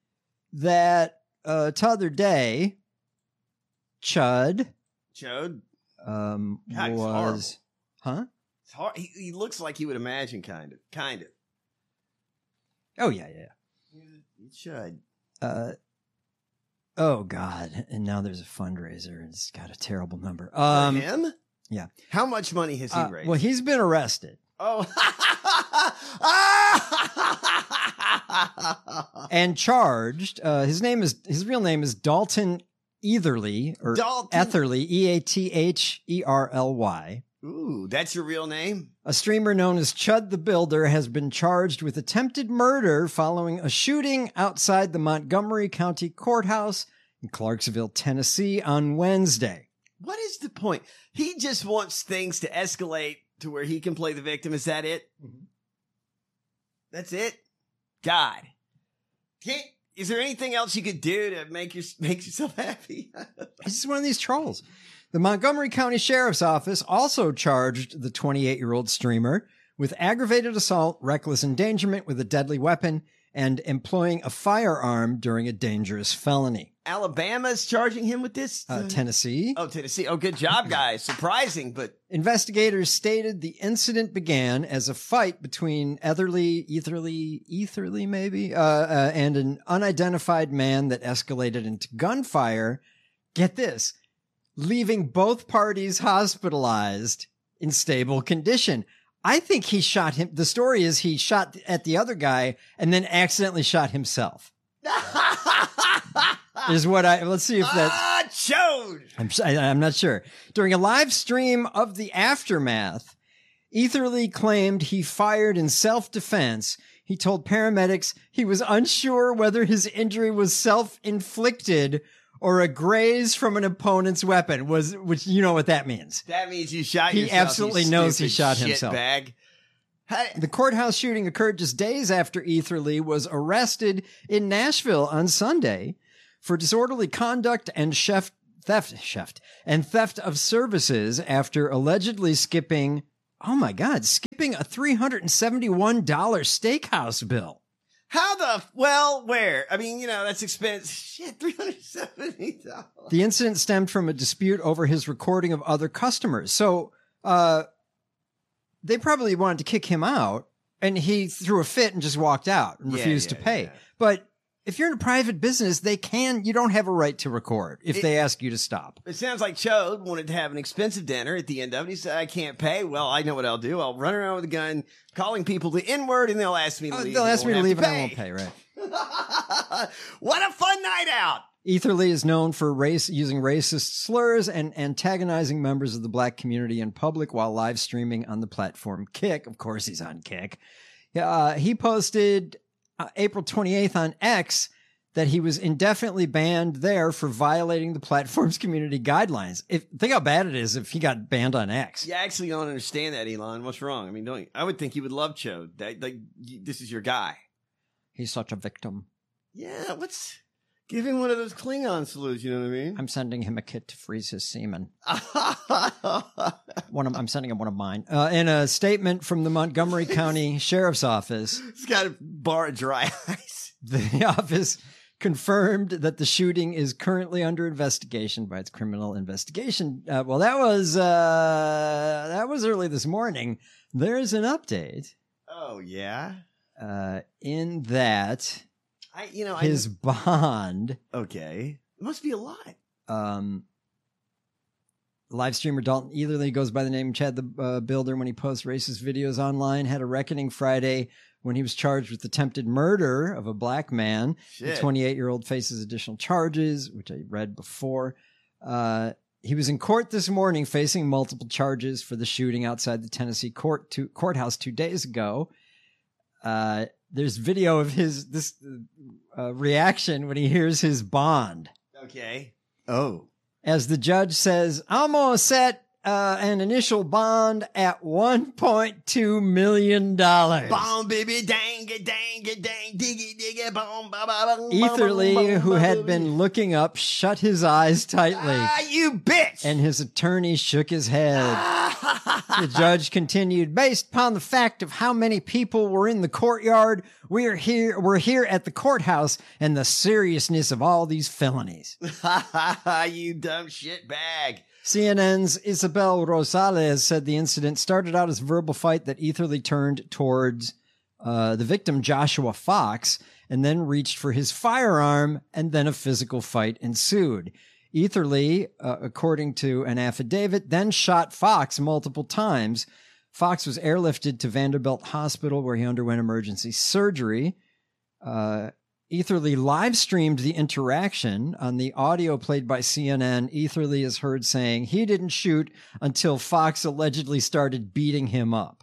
Speaker 2: that uh, t'other day, Chud
Speaker 4: Chode,
Speaker 2: um,
Speaker 4: God, it's
Speaker 2: was, huh?
Speaker 4: it's hard. He, he looks like you would imagine, kind of. Kind of.
Speaker 2: Oh yeah, yeah.
Speaker 4: It should.
Speaker 2: Uh, oh God! And now there's a fundraiser, and it's got a terrible number.
Speaker 4: For
Speaker 2: Um,
Speaker 4: him?
Speaker 2: yeah.
Speaker 4: How much money has he
Speaker 2: uh,
Speaker 4: raised?
Speaker 2: well, he's been arrested
Speaker 4: oh.
Speaker 2: and charged. Uh, his name is his real name is Dalton Etherly or
Speaker 4: Dalton.
Speaker 2: Etherly, E A T H E R L Y.
Speaker 4: Ooh, that's your real name?
Speaker 2: A streamer known as Chud the Builder has been charged with attempted murder following a shooting outside the Montgomery County Courthouse in Clarksville, Tennessee on Wednesday.
Speaker 4: What is the point? He just wants things to escalate to where he can play the victim. Is that it?
Speaker 2: Mm-hmm.
Speaker 4: That's it? God. Can't, is there anything else you could do to make your, make yourself happy?
Speaker 2: He's just one of these trolls. The Montgomery County Sheriff's Office also charged the twenty-eight-year-old streamer with aggravated assault, reckless endangerment with a deadly weapon, and employing a firearm during a dangerous felony.
Speaker 4: Alabama's charging him with this?
Speaker 2: Uh, Tennessee.
Speaker 4: Oh, Tennessee. Oh, good job, guys. Surprising, but
Speaker 2: Investigators stated the incident began as a fight between Etherly, Etherly, Etherly maybe, uh, uh, and an unidentified man that escalated into gunfire. Get this, leaving both parties hospitalized in stable condition. I think he shot him. The story is he shot at the other guy and then accidentally shot himself. Is what I, let's see if that's.
Speaker 4: ah, chode.
Speaker 2: I'm, I- I'm not sure. During a live stream of the aftermath, Etherly claimed he fired in self-defense. He told paramedics he was unsure whether his injury was self-inflicted or a graze from an opponent's weapon was, which you know what that means.
Speaker 4: That means you shot
Speaker 2: He
Speaker 4: yourself.
Speaker 2: absolutely
Speaker 4: you
Speaker 2: knows he
Speaker 4: stupid
Speaker 2: shot
Speaker 4: shit
Speaker 2: himself.
Speaker 4: Bag. Hey,
Speaker 2: The courthouse shooting occurred just days after Etherly was arrested in Nashville on Sunday for disorderly conduct and chef theft, chef, and theft of services after allegedly skipping, oh my God, skipping a three hundred seventy-one dollars steakhouse bill.
Speaker 4: how the well? Where? I mean, you know, that's expensive. Shit, three hundred seventy dollars.
Speaker 2: The incident stemmed from a dispute over his recording of other customers. So, uh, they probably wanted to kick him out, and he threw a fit and just walked out and
Speaker 4: Yeah,
Speaker 2: refused
Speaker 4: yeah,
Speaker 2: to pay.
Speaker 4: yeah.
Speaker 2: But if you're in a private business, they can, you don't have a right to record if
Speaker 4: It-
Speaker 2: they ask you to stop.
Speaker 4: It sounds like Chode wanted to have an expensive dinner at the end of it. He said, I can't pay. Well, I know what I'll do. I'll run around with a gun, calling people the N-word, and they'll ask me to
Speaker 2: Oh,
Speaker 4: leave.
Speaker 2: they'll
Speaker 4: and
Speaker 2: ask me to
Speaker 4: won't
Speaker 2: leave
Speaker 4: have
Speaker 2: and I won't pay, right?
Speaker 4: What a fun night out.
Speaker 2: Etherly is known for race using racist slurs and antagonizing members of the black community in public while live streaming on the platform Kick. Of course, he's on Kick. Uh, he posted uh, April twenty-eighth on X that he was indefinitely banned there for violating the platform's community guidelines. If, think how bad it is if he got banned on X.
Speaker 4: You actually don't understand that, Elon. What's wrong? I mean, don't you? I would think you would love Chode. That, like, you, this is your guy.
Speaker 2: He's such a victim.
Speaker 4: Yeah, what's... Give him one of those Klingon salutes, you know what I mean?
Speaker 2: I'm sending him a kit to freeze his semen. One of, I'm sending him one of mine. Uh, in a statement from the Montgomery County Sheriff's Office,
Speaker 4: He's got a bar of dry ice.
Speaker 2: the office confirmed that the shooting is currently under investigation by its criminal investigation. Uh, well, that was uh, that was early this morning. There's an update
Speaker 4: Oh, yeah?
Speaker 2: uh, in that
Speaker 4: I, you know,
Speaker 2: his bond.
Speaker 4: I... Okay. It must be a lot.
Speaker 2: Um, live streamer Dalton Etherly goes by the name Chad the uh, Builder when he posts racist videos online. Had a reckoning Friday when he was charged with attempted murder of a black man. The
Speaker 4: Shit.
Speaker 2: twenty-eight-year-old faces additional charges, which I read before. Uh, he was in court this morning facing multiple charges for the shooting outside the Tennessee court two, courthouse two days ago. Uh, there's video of his this uh, reaction when he hears his bond.
Speaker 4: Okay. Oh.
Speaker 2: As the judge says, I'm going to set uh, an initial bond at one point two million dollars.
Speaker 4: Bomb, baby, dang it, dang it, dang, diggy, diggy, bomb, ba, ba, bum,
Speaker 2: Etherly,
Speaker 4: bum, bum,
Speaker 2: who
Speaker 4: bum,
Speaker 2: had
Speaker 4: bum.
Speaker 2: been looking up, shut his eyes tightly,
Speaker 4: Ah, you bitch!
Speaker 2: and his attorney shook his head. The judge continued, based upon the fact of how many people were in the courtyard, we are here, we're here at the courthouse and the seriousness of all these felonies.
Speaker 4: You dumb shit bag.
Speaker 2: C N N's Isabel Rosales said the incident started out as a verbal fight that Etherly turned towards uh, the victim, Joshua Fox, and then reached for his firearm, and then a physical fight ensued. Etherly, uh, according to an affidavit, then shot Fox multiple times. Fox was airlifted to Vanderbilt Hospital, where he underwent emergency surgery. Uh, Etherly live streamed the interaction. On the audio played by C N N, Etherly is heard saying he didn't shoot until Fox allegedly started beating him up.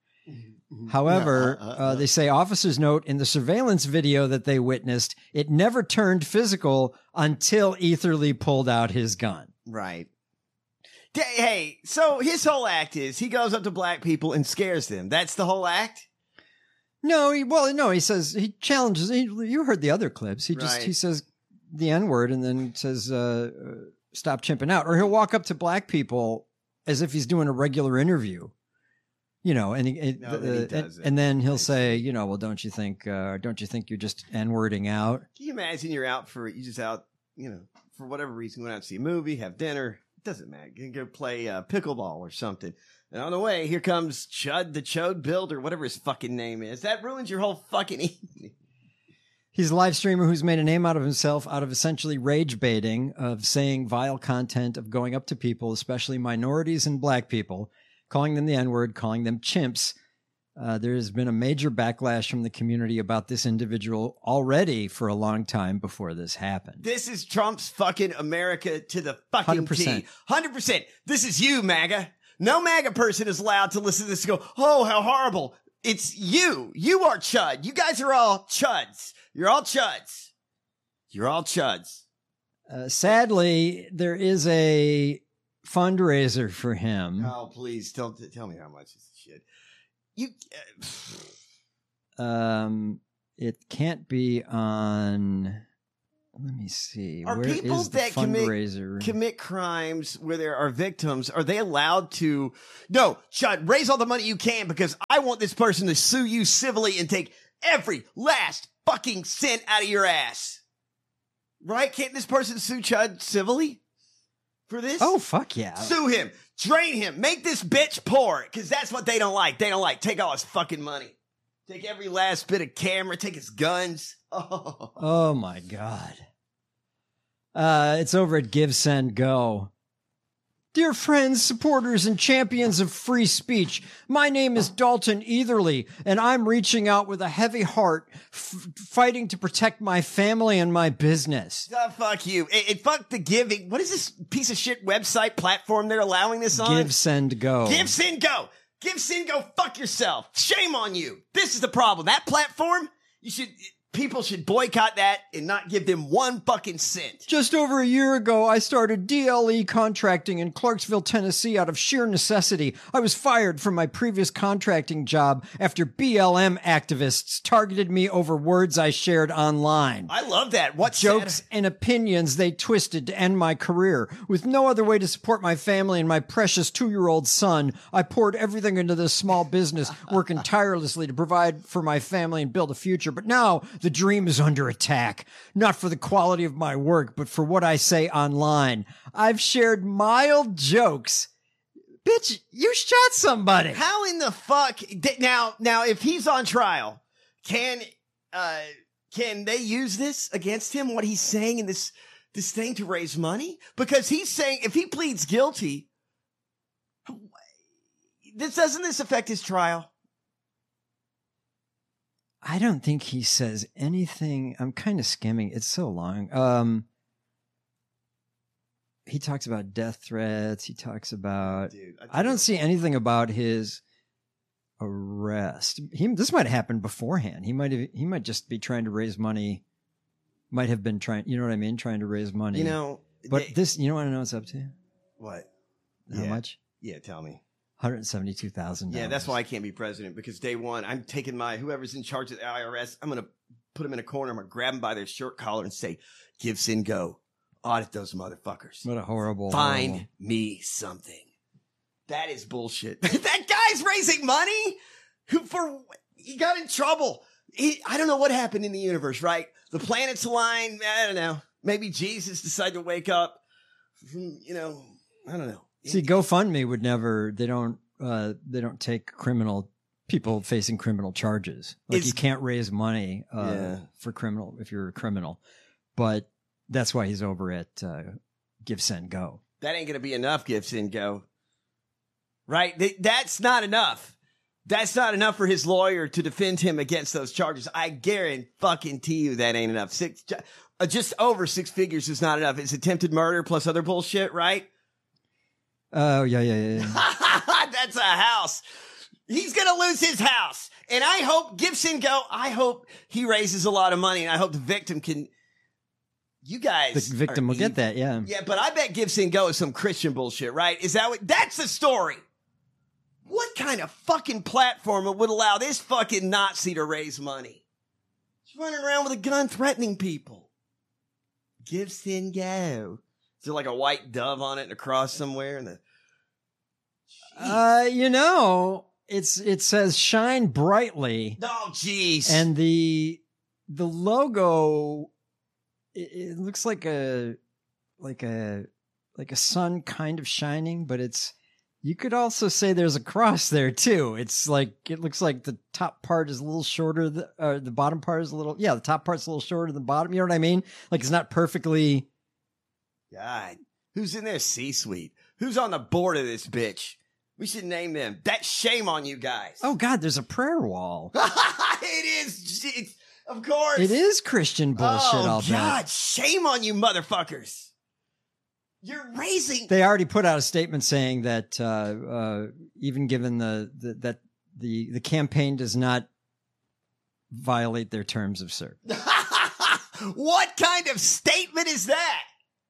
Speaker 2: However, uh, they say officers note in the surveillance video that they witnessed, it never turned physical until Etherly pulled out his gun.
Speaker 4: Right. Da- Hey, so his whole act is he goes up to black people and scares them. That's the whole act?
Speaker 2: No, he, well, no, he says he challenges. He, you heard the other clips. He just
Speaker 4: Right.
Speaker 2: he says the N word and then says, uh, uh, "Stop chimping out." Or he'll walk up to black people as if he's doing a regular interview, you know, and he, it-
Speaker 4: No, then he
Speaker 2: uh,
Speaker 4: does
Speaker 2: and,
Speaker 4: it.
Speaker 2: and then he'll say, you know, well, don't you think, uh, don't you think you're just N wording out?
Speaker 4: Can you imagine you're out for, you just out, you know, for whatever reason, going out to see a movie, have dinner. It doesn't matter. You can go play uh, pickleball or something. And on the way, here comes Chud the Chode Builder, whatever his fucking name is. That ruins your whole fucking evening.
Speaker 2: He's a live streamer who's made a name out of himself out of essentially rage baiting, of saying vile content, of going up to people, especially minorities and black people, calling them the N-word, calling them chimps. Uh, there has been a major backlash from the community about this individual already for a long time before this happened.
Speaker 4: This is Trump's fucking America to the fucking
Speaker 2: one hundred percent.
Speaker 4: T. one hundred percent. This is you, MAGA. No MAGA person is allowed to listen to this and go, oh, how horrible. It's you. You are Chud. You guys are all Chuds. You're all Chuds. You're all Chuds.
Speaker 2: Uh, sadly, there is a fundraiser for him.
Speaker 4: Oh, please tell tell me how much this shit. You. Uh,
Speaker 2: Um, it can't be on. Let me see.
Speaker 4: Are
Speaker 2: Where
Speaker 4: people
Speaker 2: is the
Speaker 4: that commit
Speaker 2: fundraiser?
Speaker 4: commit crimes where there are victims, are they allowed to? No, Chud, raise all the money you can because I want this person to sue you civilly and take every last fucking cent out of your ass. Right? Can't this person sue Chud civilly for this?
Speaker 2: Oh, fuck yeah.
Speaker 4: Sue him. Drain him. Make this bitch poor because that's what they don't like. They don't like. Take all his fucking money. Take every last bit of camera. Take his guns. Oh,
Speaker 2: Oh my God. Uh, it's over at Give, Send, Go. Dear friends, supporters, and champions of free speech, my name is Dalton Etherly, and I'm reaching out with a heavy heart, f- fighting to protect my family and my business.
Speaker 4: oh, fuck you. And, and fuck the giving. What is this piece of shit website platform they're allowing this on?
Speaker 2: Give, Send, Go.
Speaker 4: Give, send, go. Give, send, go. Fuck yourself. Shame on you. This is the problem. That platform, you should, people should boycott that and not give them one fucking cent.
Speaker 2: Just over a year ago, I started D L E contracting in Clarksville, Tennessee out of sheer necessity. I was fired from my previous contracting job after B L M activists targeted me over words I shared online.
Speaker 4: I love that. What
Speaker 2: Jokes and opinions they twisted to end my career. With no other way to support my family and my precious two-year-old son, I poured everything into this small business, working tirelessly to provide for my family and build a future. But now the dream is under attack. Not for the quality of my work, but for what I say online. I've shared mild jokes. Bitch, you shot somebody.
Speaker 4: How in the fuck? Now, now, if he's on trial, can, uh, can they use this against him? What he's saying in this, this thing to raise money? Because he's saying if he pleads guilty, this doesn't this affect his trial?
Speaker 2: I don't think he says anything. I'm kind of skimming. It's so long. Um, he talks about death threats. He talks about.
Speaker 4: Dude,
Speaker 2: I don't see anything about his arrest. He this might have happened beforehand. He might have. He might just be trying to raise money. Might have been trying. You know what I mean? Trying to raise money.
Speaker 4: You know,
Speaker 2: But
Speaker 4: they-
Speaker 2: this. You know what I know it's up to?
Speaker 4: what?
Speaker 2: How
Speaker 4: Yeah.
Speaker 2: much?
Speaker 4: Yeah, tell me.
Speaker 2: One hundred seventy-two thousand dollars.
Speaker 4: Yeah, that's why I can't be president because day one, I'm taking my whoever's in charge of the I R S. I'm gonna put them in a corner. I'm gonna grab them by their shirt collar and say, "Give, send, go. Audit those motherfuckers.
Speaker 2: What a horrible.
Speaker 4: Find
Speaker 2: horrible.
Speaker 4: me something." That is bullshit. That guy's raising money who for he got in trouble. He, I don't know what happened in the universe, right? The planets aligned. I don't know. Maybe Jesus decided to wake up from, you know, I don't know.
Speaker 2: See, GoFundMe would never. They don't. Uh, they don't take criminal people facing criminal charges. Like
Speaker 4: It's-
Speaker 2: you can't raise money uh,
Speaker 4: Yeah.
Speaker 2: for criminal if you're a criminal. But that's why he's over at uh, Give, Send, Go.
Speaker 4: That ain't gonna be enough. Give, send, go. Right? Th- That's not enough. That's not enough for his lawyer to defend him against those charges. I guarantee fucking to you that ain't enough. Six, uh, just over six figures is not enough. It's attempted murder plus other bullshit, right?
Speaker 2: Oh yeah, yeah, yeah. yeah.
Speaker 4: That's a house. He's going to lose his house. And I hope Gibson go. I hope he raises a lot of money and I hope the victim can. You guys.
Speaker 2: The victim
Speaker 4: are
Speaker 2: will get
Speaker 4: evil.
Speaker 2: that. Yeah.
Speaker 4: Yeah, but I bet Gibson go is some Christian bullshit, right? Is that what? That's the story. What kind of fucking platform would allow this fucking Nazi to raise money? He's running around with a gun threatening people. Gibson go. Is there like a white dove on it and a cross somewhere? And the
Speaker 2: Uh, you know, it's it says shine brightly,
Speaker 4: oh, jeez.
Speaker 2: and the the logo it, it looks like a like a like a sun kind of shining, but it's you could also say there's a cross there too. It's like it looks like the top part is a little shorter, the, uh, the bottom part is a little yeah, the top part's a little shorter than the bottom. You know what I mean? Like it's not perfectly.
Speaker 4: God, who's in their C-suite? Who's on the board of this bitch? We should name them. That's shame on you guys.
Speaker 2: Oh God, there's a prayer wall.
Speaker 4: It is. It's, of course.
Speaker 2: It is Christian bullshit.
Speaker 4: Oh,
Speaker 2: I'll bet.
Speaker 4: God, shame on you motherfuckers. You're raising.
Speaker 2: They already put out a statement saying that uh, uh, even given the, the that the the campaign does not violate their terms of service.
Speaker 4: What kind of statement is that?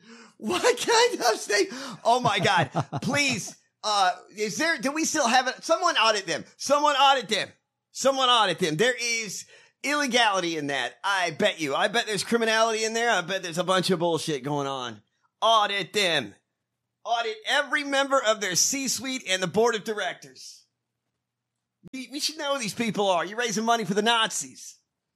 Speaker 4: What kind of state? Oh my God! Please, uh, is there? Do we still have it? Someone audit them. Someone audit them. Someone audit them. There is illegality in that. I bet you. I bet there's criminality in there. I bet there's a bunch of bullshit going on. Audit them. Audit every member of their C-suite and the board of directors. We, we should know who these people are. You're raising money for the Nazis.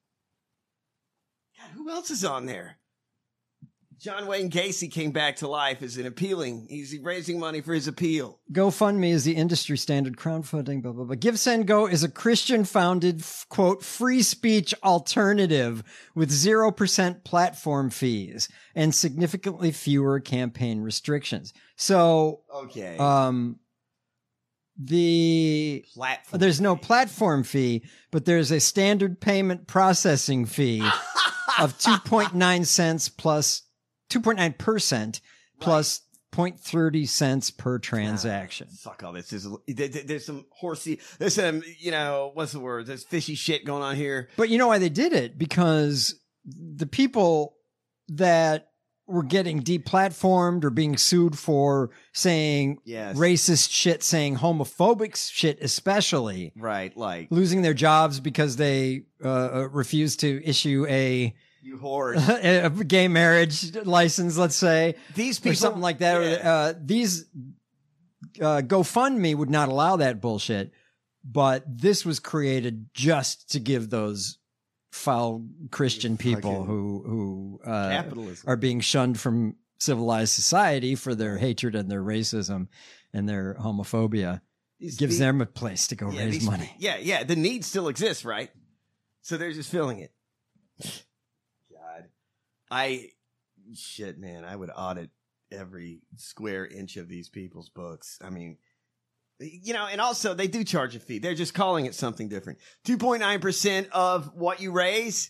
Speaker 4: God, who else is on there? John Wayne Gacy came back to life as an appealing. He's raising money for his appeal.
Speaker 2: GoFundMe is the industry standard crowdfunding, blah, blah, blah. GiveSendGo is a Christian-founded, quote, free speech alternative with zero percent platform fees and significantly fewer campaign restrictions. So,
Speaker 4: okay.
Speaker 2: um, the
Speaker 4: platform
Speaker 2: there's no platform fee, but there's a standard payment processing fee of two point nine cents plus two point nine percent plus zero point three zero cents per transaction.
Speaker 4: Ah, fuck all this. There's, there's some horsey, there's some, you know, what's the word? There's fishy shit going on here.
Speaker 2: But you know why they did it? Because the people that were getting deplatformed or being sued for saying
Speaker 4: yes.
Speaker 2: racist shit, saying homophobic shit especially.
Speaker 4: Right, like.
Speaker 2: Losing their jobs because they uh, refused to issue a
Speaker 4: You whores.
Speaker 2: a gay marriage license, let's say.
Speaker 4: These people.
Speaker 2: Or something like that.
Speaker 4: Yeah.
Speaker 2: Uh, these uh, GoFundMe would not allow that bullshit. But this was created just to give those foul Christian people who, who uh,
Speaker 4: capitalism.
Speaker 2: are being shunned from civilized society for their hatred and their racism and their homophobia.
Speaker 4: These
Speaker 2: gives
Speaker 4: be-
Speaker 2: them a place to go
Speaker 4: yeah,
Speaker 2: raise
Speaker 4: these,
Speaker 2: money.
Speaker 4: Yeah, yeah. The need still exists, right? So they're just filling it. God. I, shit, man, I would audit every square inch of these people's books. I mean, you know, and also they do charge a fee. They're just calling it something different. two point nine percent of what you raise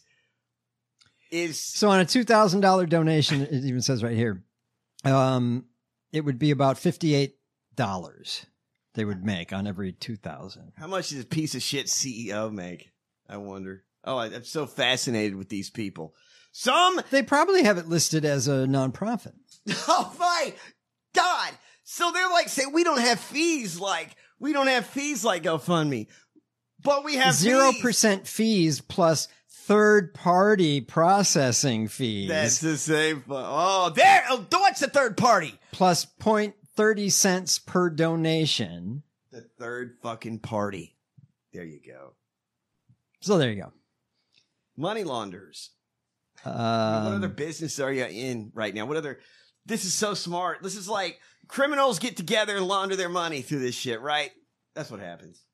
Speaker 4: is.
Speaker 2: So on a two thousand dollars donation, it even says right here, um, it would be about fifty-eight dollars they would make on every two thousand.
Speaker 4: How much does a piece of shit C E O make? I wonder. Oh, I, I'm so fascinated with these people. Some.
Speaker 2: They probably have it listed as a nonprofit.
Speaker 4: Oh my God. So they're like, say, we don't have fees like, we don't have fees like GoFundMe, but we have
Speaker 2: Zero
Speaker 4: fees.
Speaker 2: percent fees plus third party processing fees.
Speaker 4: That's the same. Oh, there. Oh, what's the third party?
Speaker 2: Plus zero point three zero cents per donation.
Speaker 4: The third fucking party. There you go.
Speaker 2: So there you go.
Speaker 4: Money launderers.
Speaker 2: Um,
Speaker 4: what other business are you in right now? What other? This is so smart. This is like criminals get together and launder their money through this shit, right? That's what happens.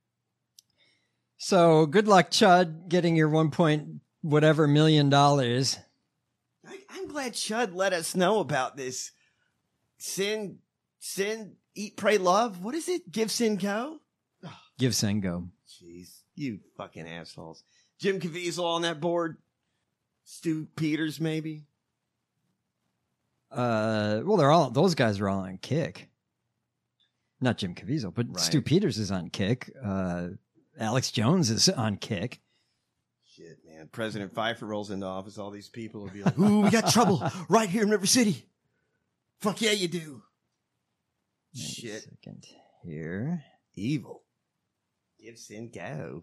Speaker 2: So good luck, Chud, getting your one point whatever million dollars.
Speaker 4: I, I'm glad Chud let us know about this. Sin, sin, eat, pray, love. What is it? Give, sin, go. Oh,
Speaker 2: Give, send, go.
Speaker 4: jeez, you fucking assholes. Jim Caviezel on that board. Stu Peters, maybe.
Speaker 2: Uh, well, they're all those guys are all on Kick. Not Jim Caviezel, but
Speaker 4: Right.
Speaker 2: Stu Peters is on Kick. Uh, Alex Jones is on Kick.
Speaker 4: Shit, man. President Pfeiffer rolls into office. All these people will be like, ooh, we got trouble right here in River City. Fuck yeah, you do.
Speaker 2: Wait a
Speaker 4: Shit.
Speaker 2: second here.
Speaker 4: Evil. Give, sin, go.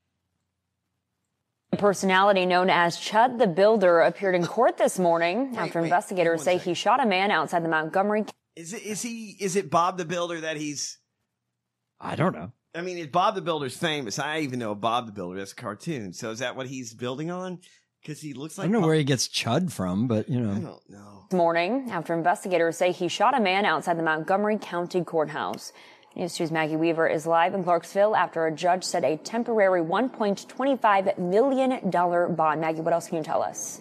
Speaker 7: A personality known as Chud the Builder appeared in court this morning
Speaker 4: Wait,
Speaker 7: after
Speaker 4: wait,
Speaker 7: investigators
Speaker 4: one
Speaker 7: say
Speaker 4: second.
Speaker 7: he shot a man outside the Montgomery.
Speaker 4: Is it, is he, is it Bob the Builder that he's,
Speaker 2: I don't know.
Speaker 4: I mean, if Bob the Builder's famous, I even know Bob the Builder. That's a cartoon. So is that what he's building on? Because he looks
Speaker 2: I
Speaker 4: like
Speaker 2: don't know
Speaker 4: Bob-
Speaker 2: where he gets Chud from, but you
Speaker 4: I
Speaker 2: know.
Speaker 4: don't know.
Speaker 7: This morning after investigators say he shot a man outside the Montgomery County Courthouse. News two's Maggie Weaver is live in Clarksville after a judge set a temporary one point two five million dollars bond. Maggie, what else can you tell us?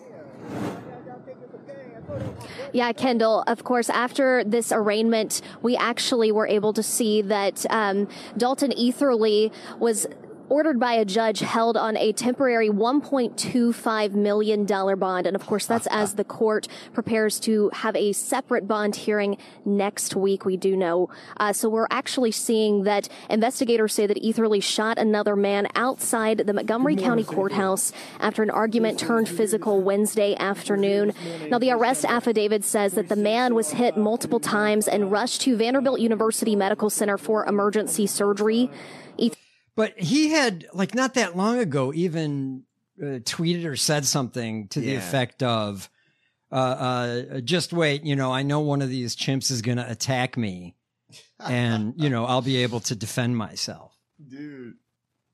Speaker 8: Yeah, Kendall, of course, after this arraignment, we actually were able to see that um, Dalton Etherly was ordered by a judge, held on a temporary one point two five million dollars bond. And of course, that's as the court prepares to have a separate bond hearing next week, we do know. Uh, so we're actually seeing that investigators say that Etherly shot another man outside the Montgomery County Courthouse after an argument turned physical Wednesday afternoon. Now, the arrest affidavit says that the man was hit multiple times and rushed to Vanderbilt University Medical Center for emergency surgery.
Speaker 2: But he had, like, not that long ago, even uh, tweeted or said something to the
Speaker 4: Yeah.
Speaker 2: effect of, uh, uh, just wait, you know, I know one of these chimps is going to attack me and, you know, I'll be able to defend myself.
Speaker 4: Dude.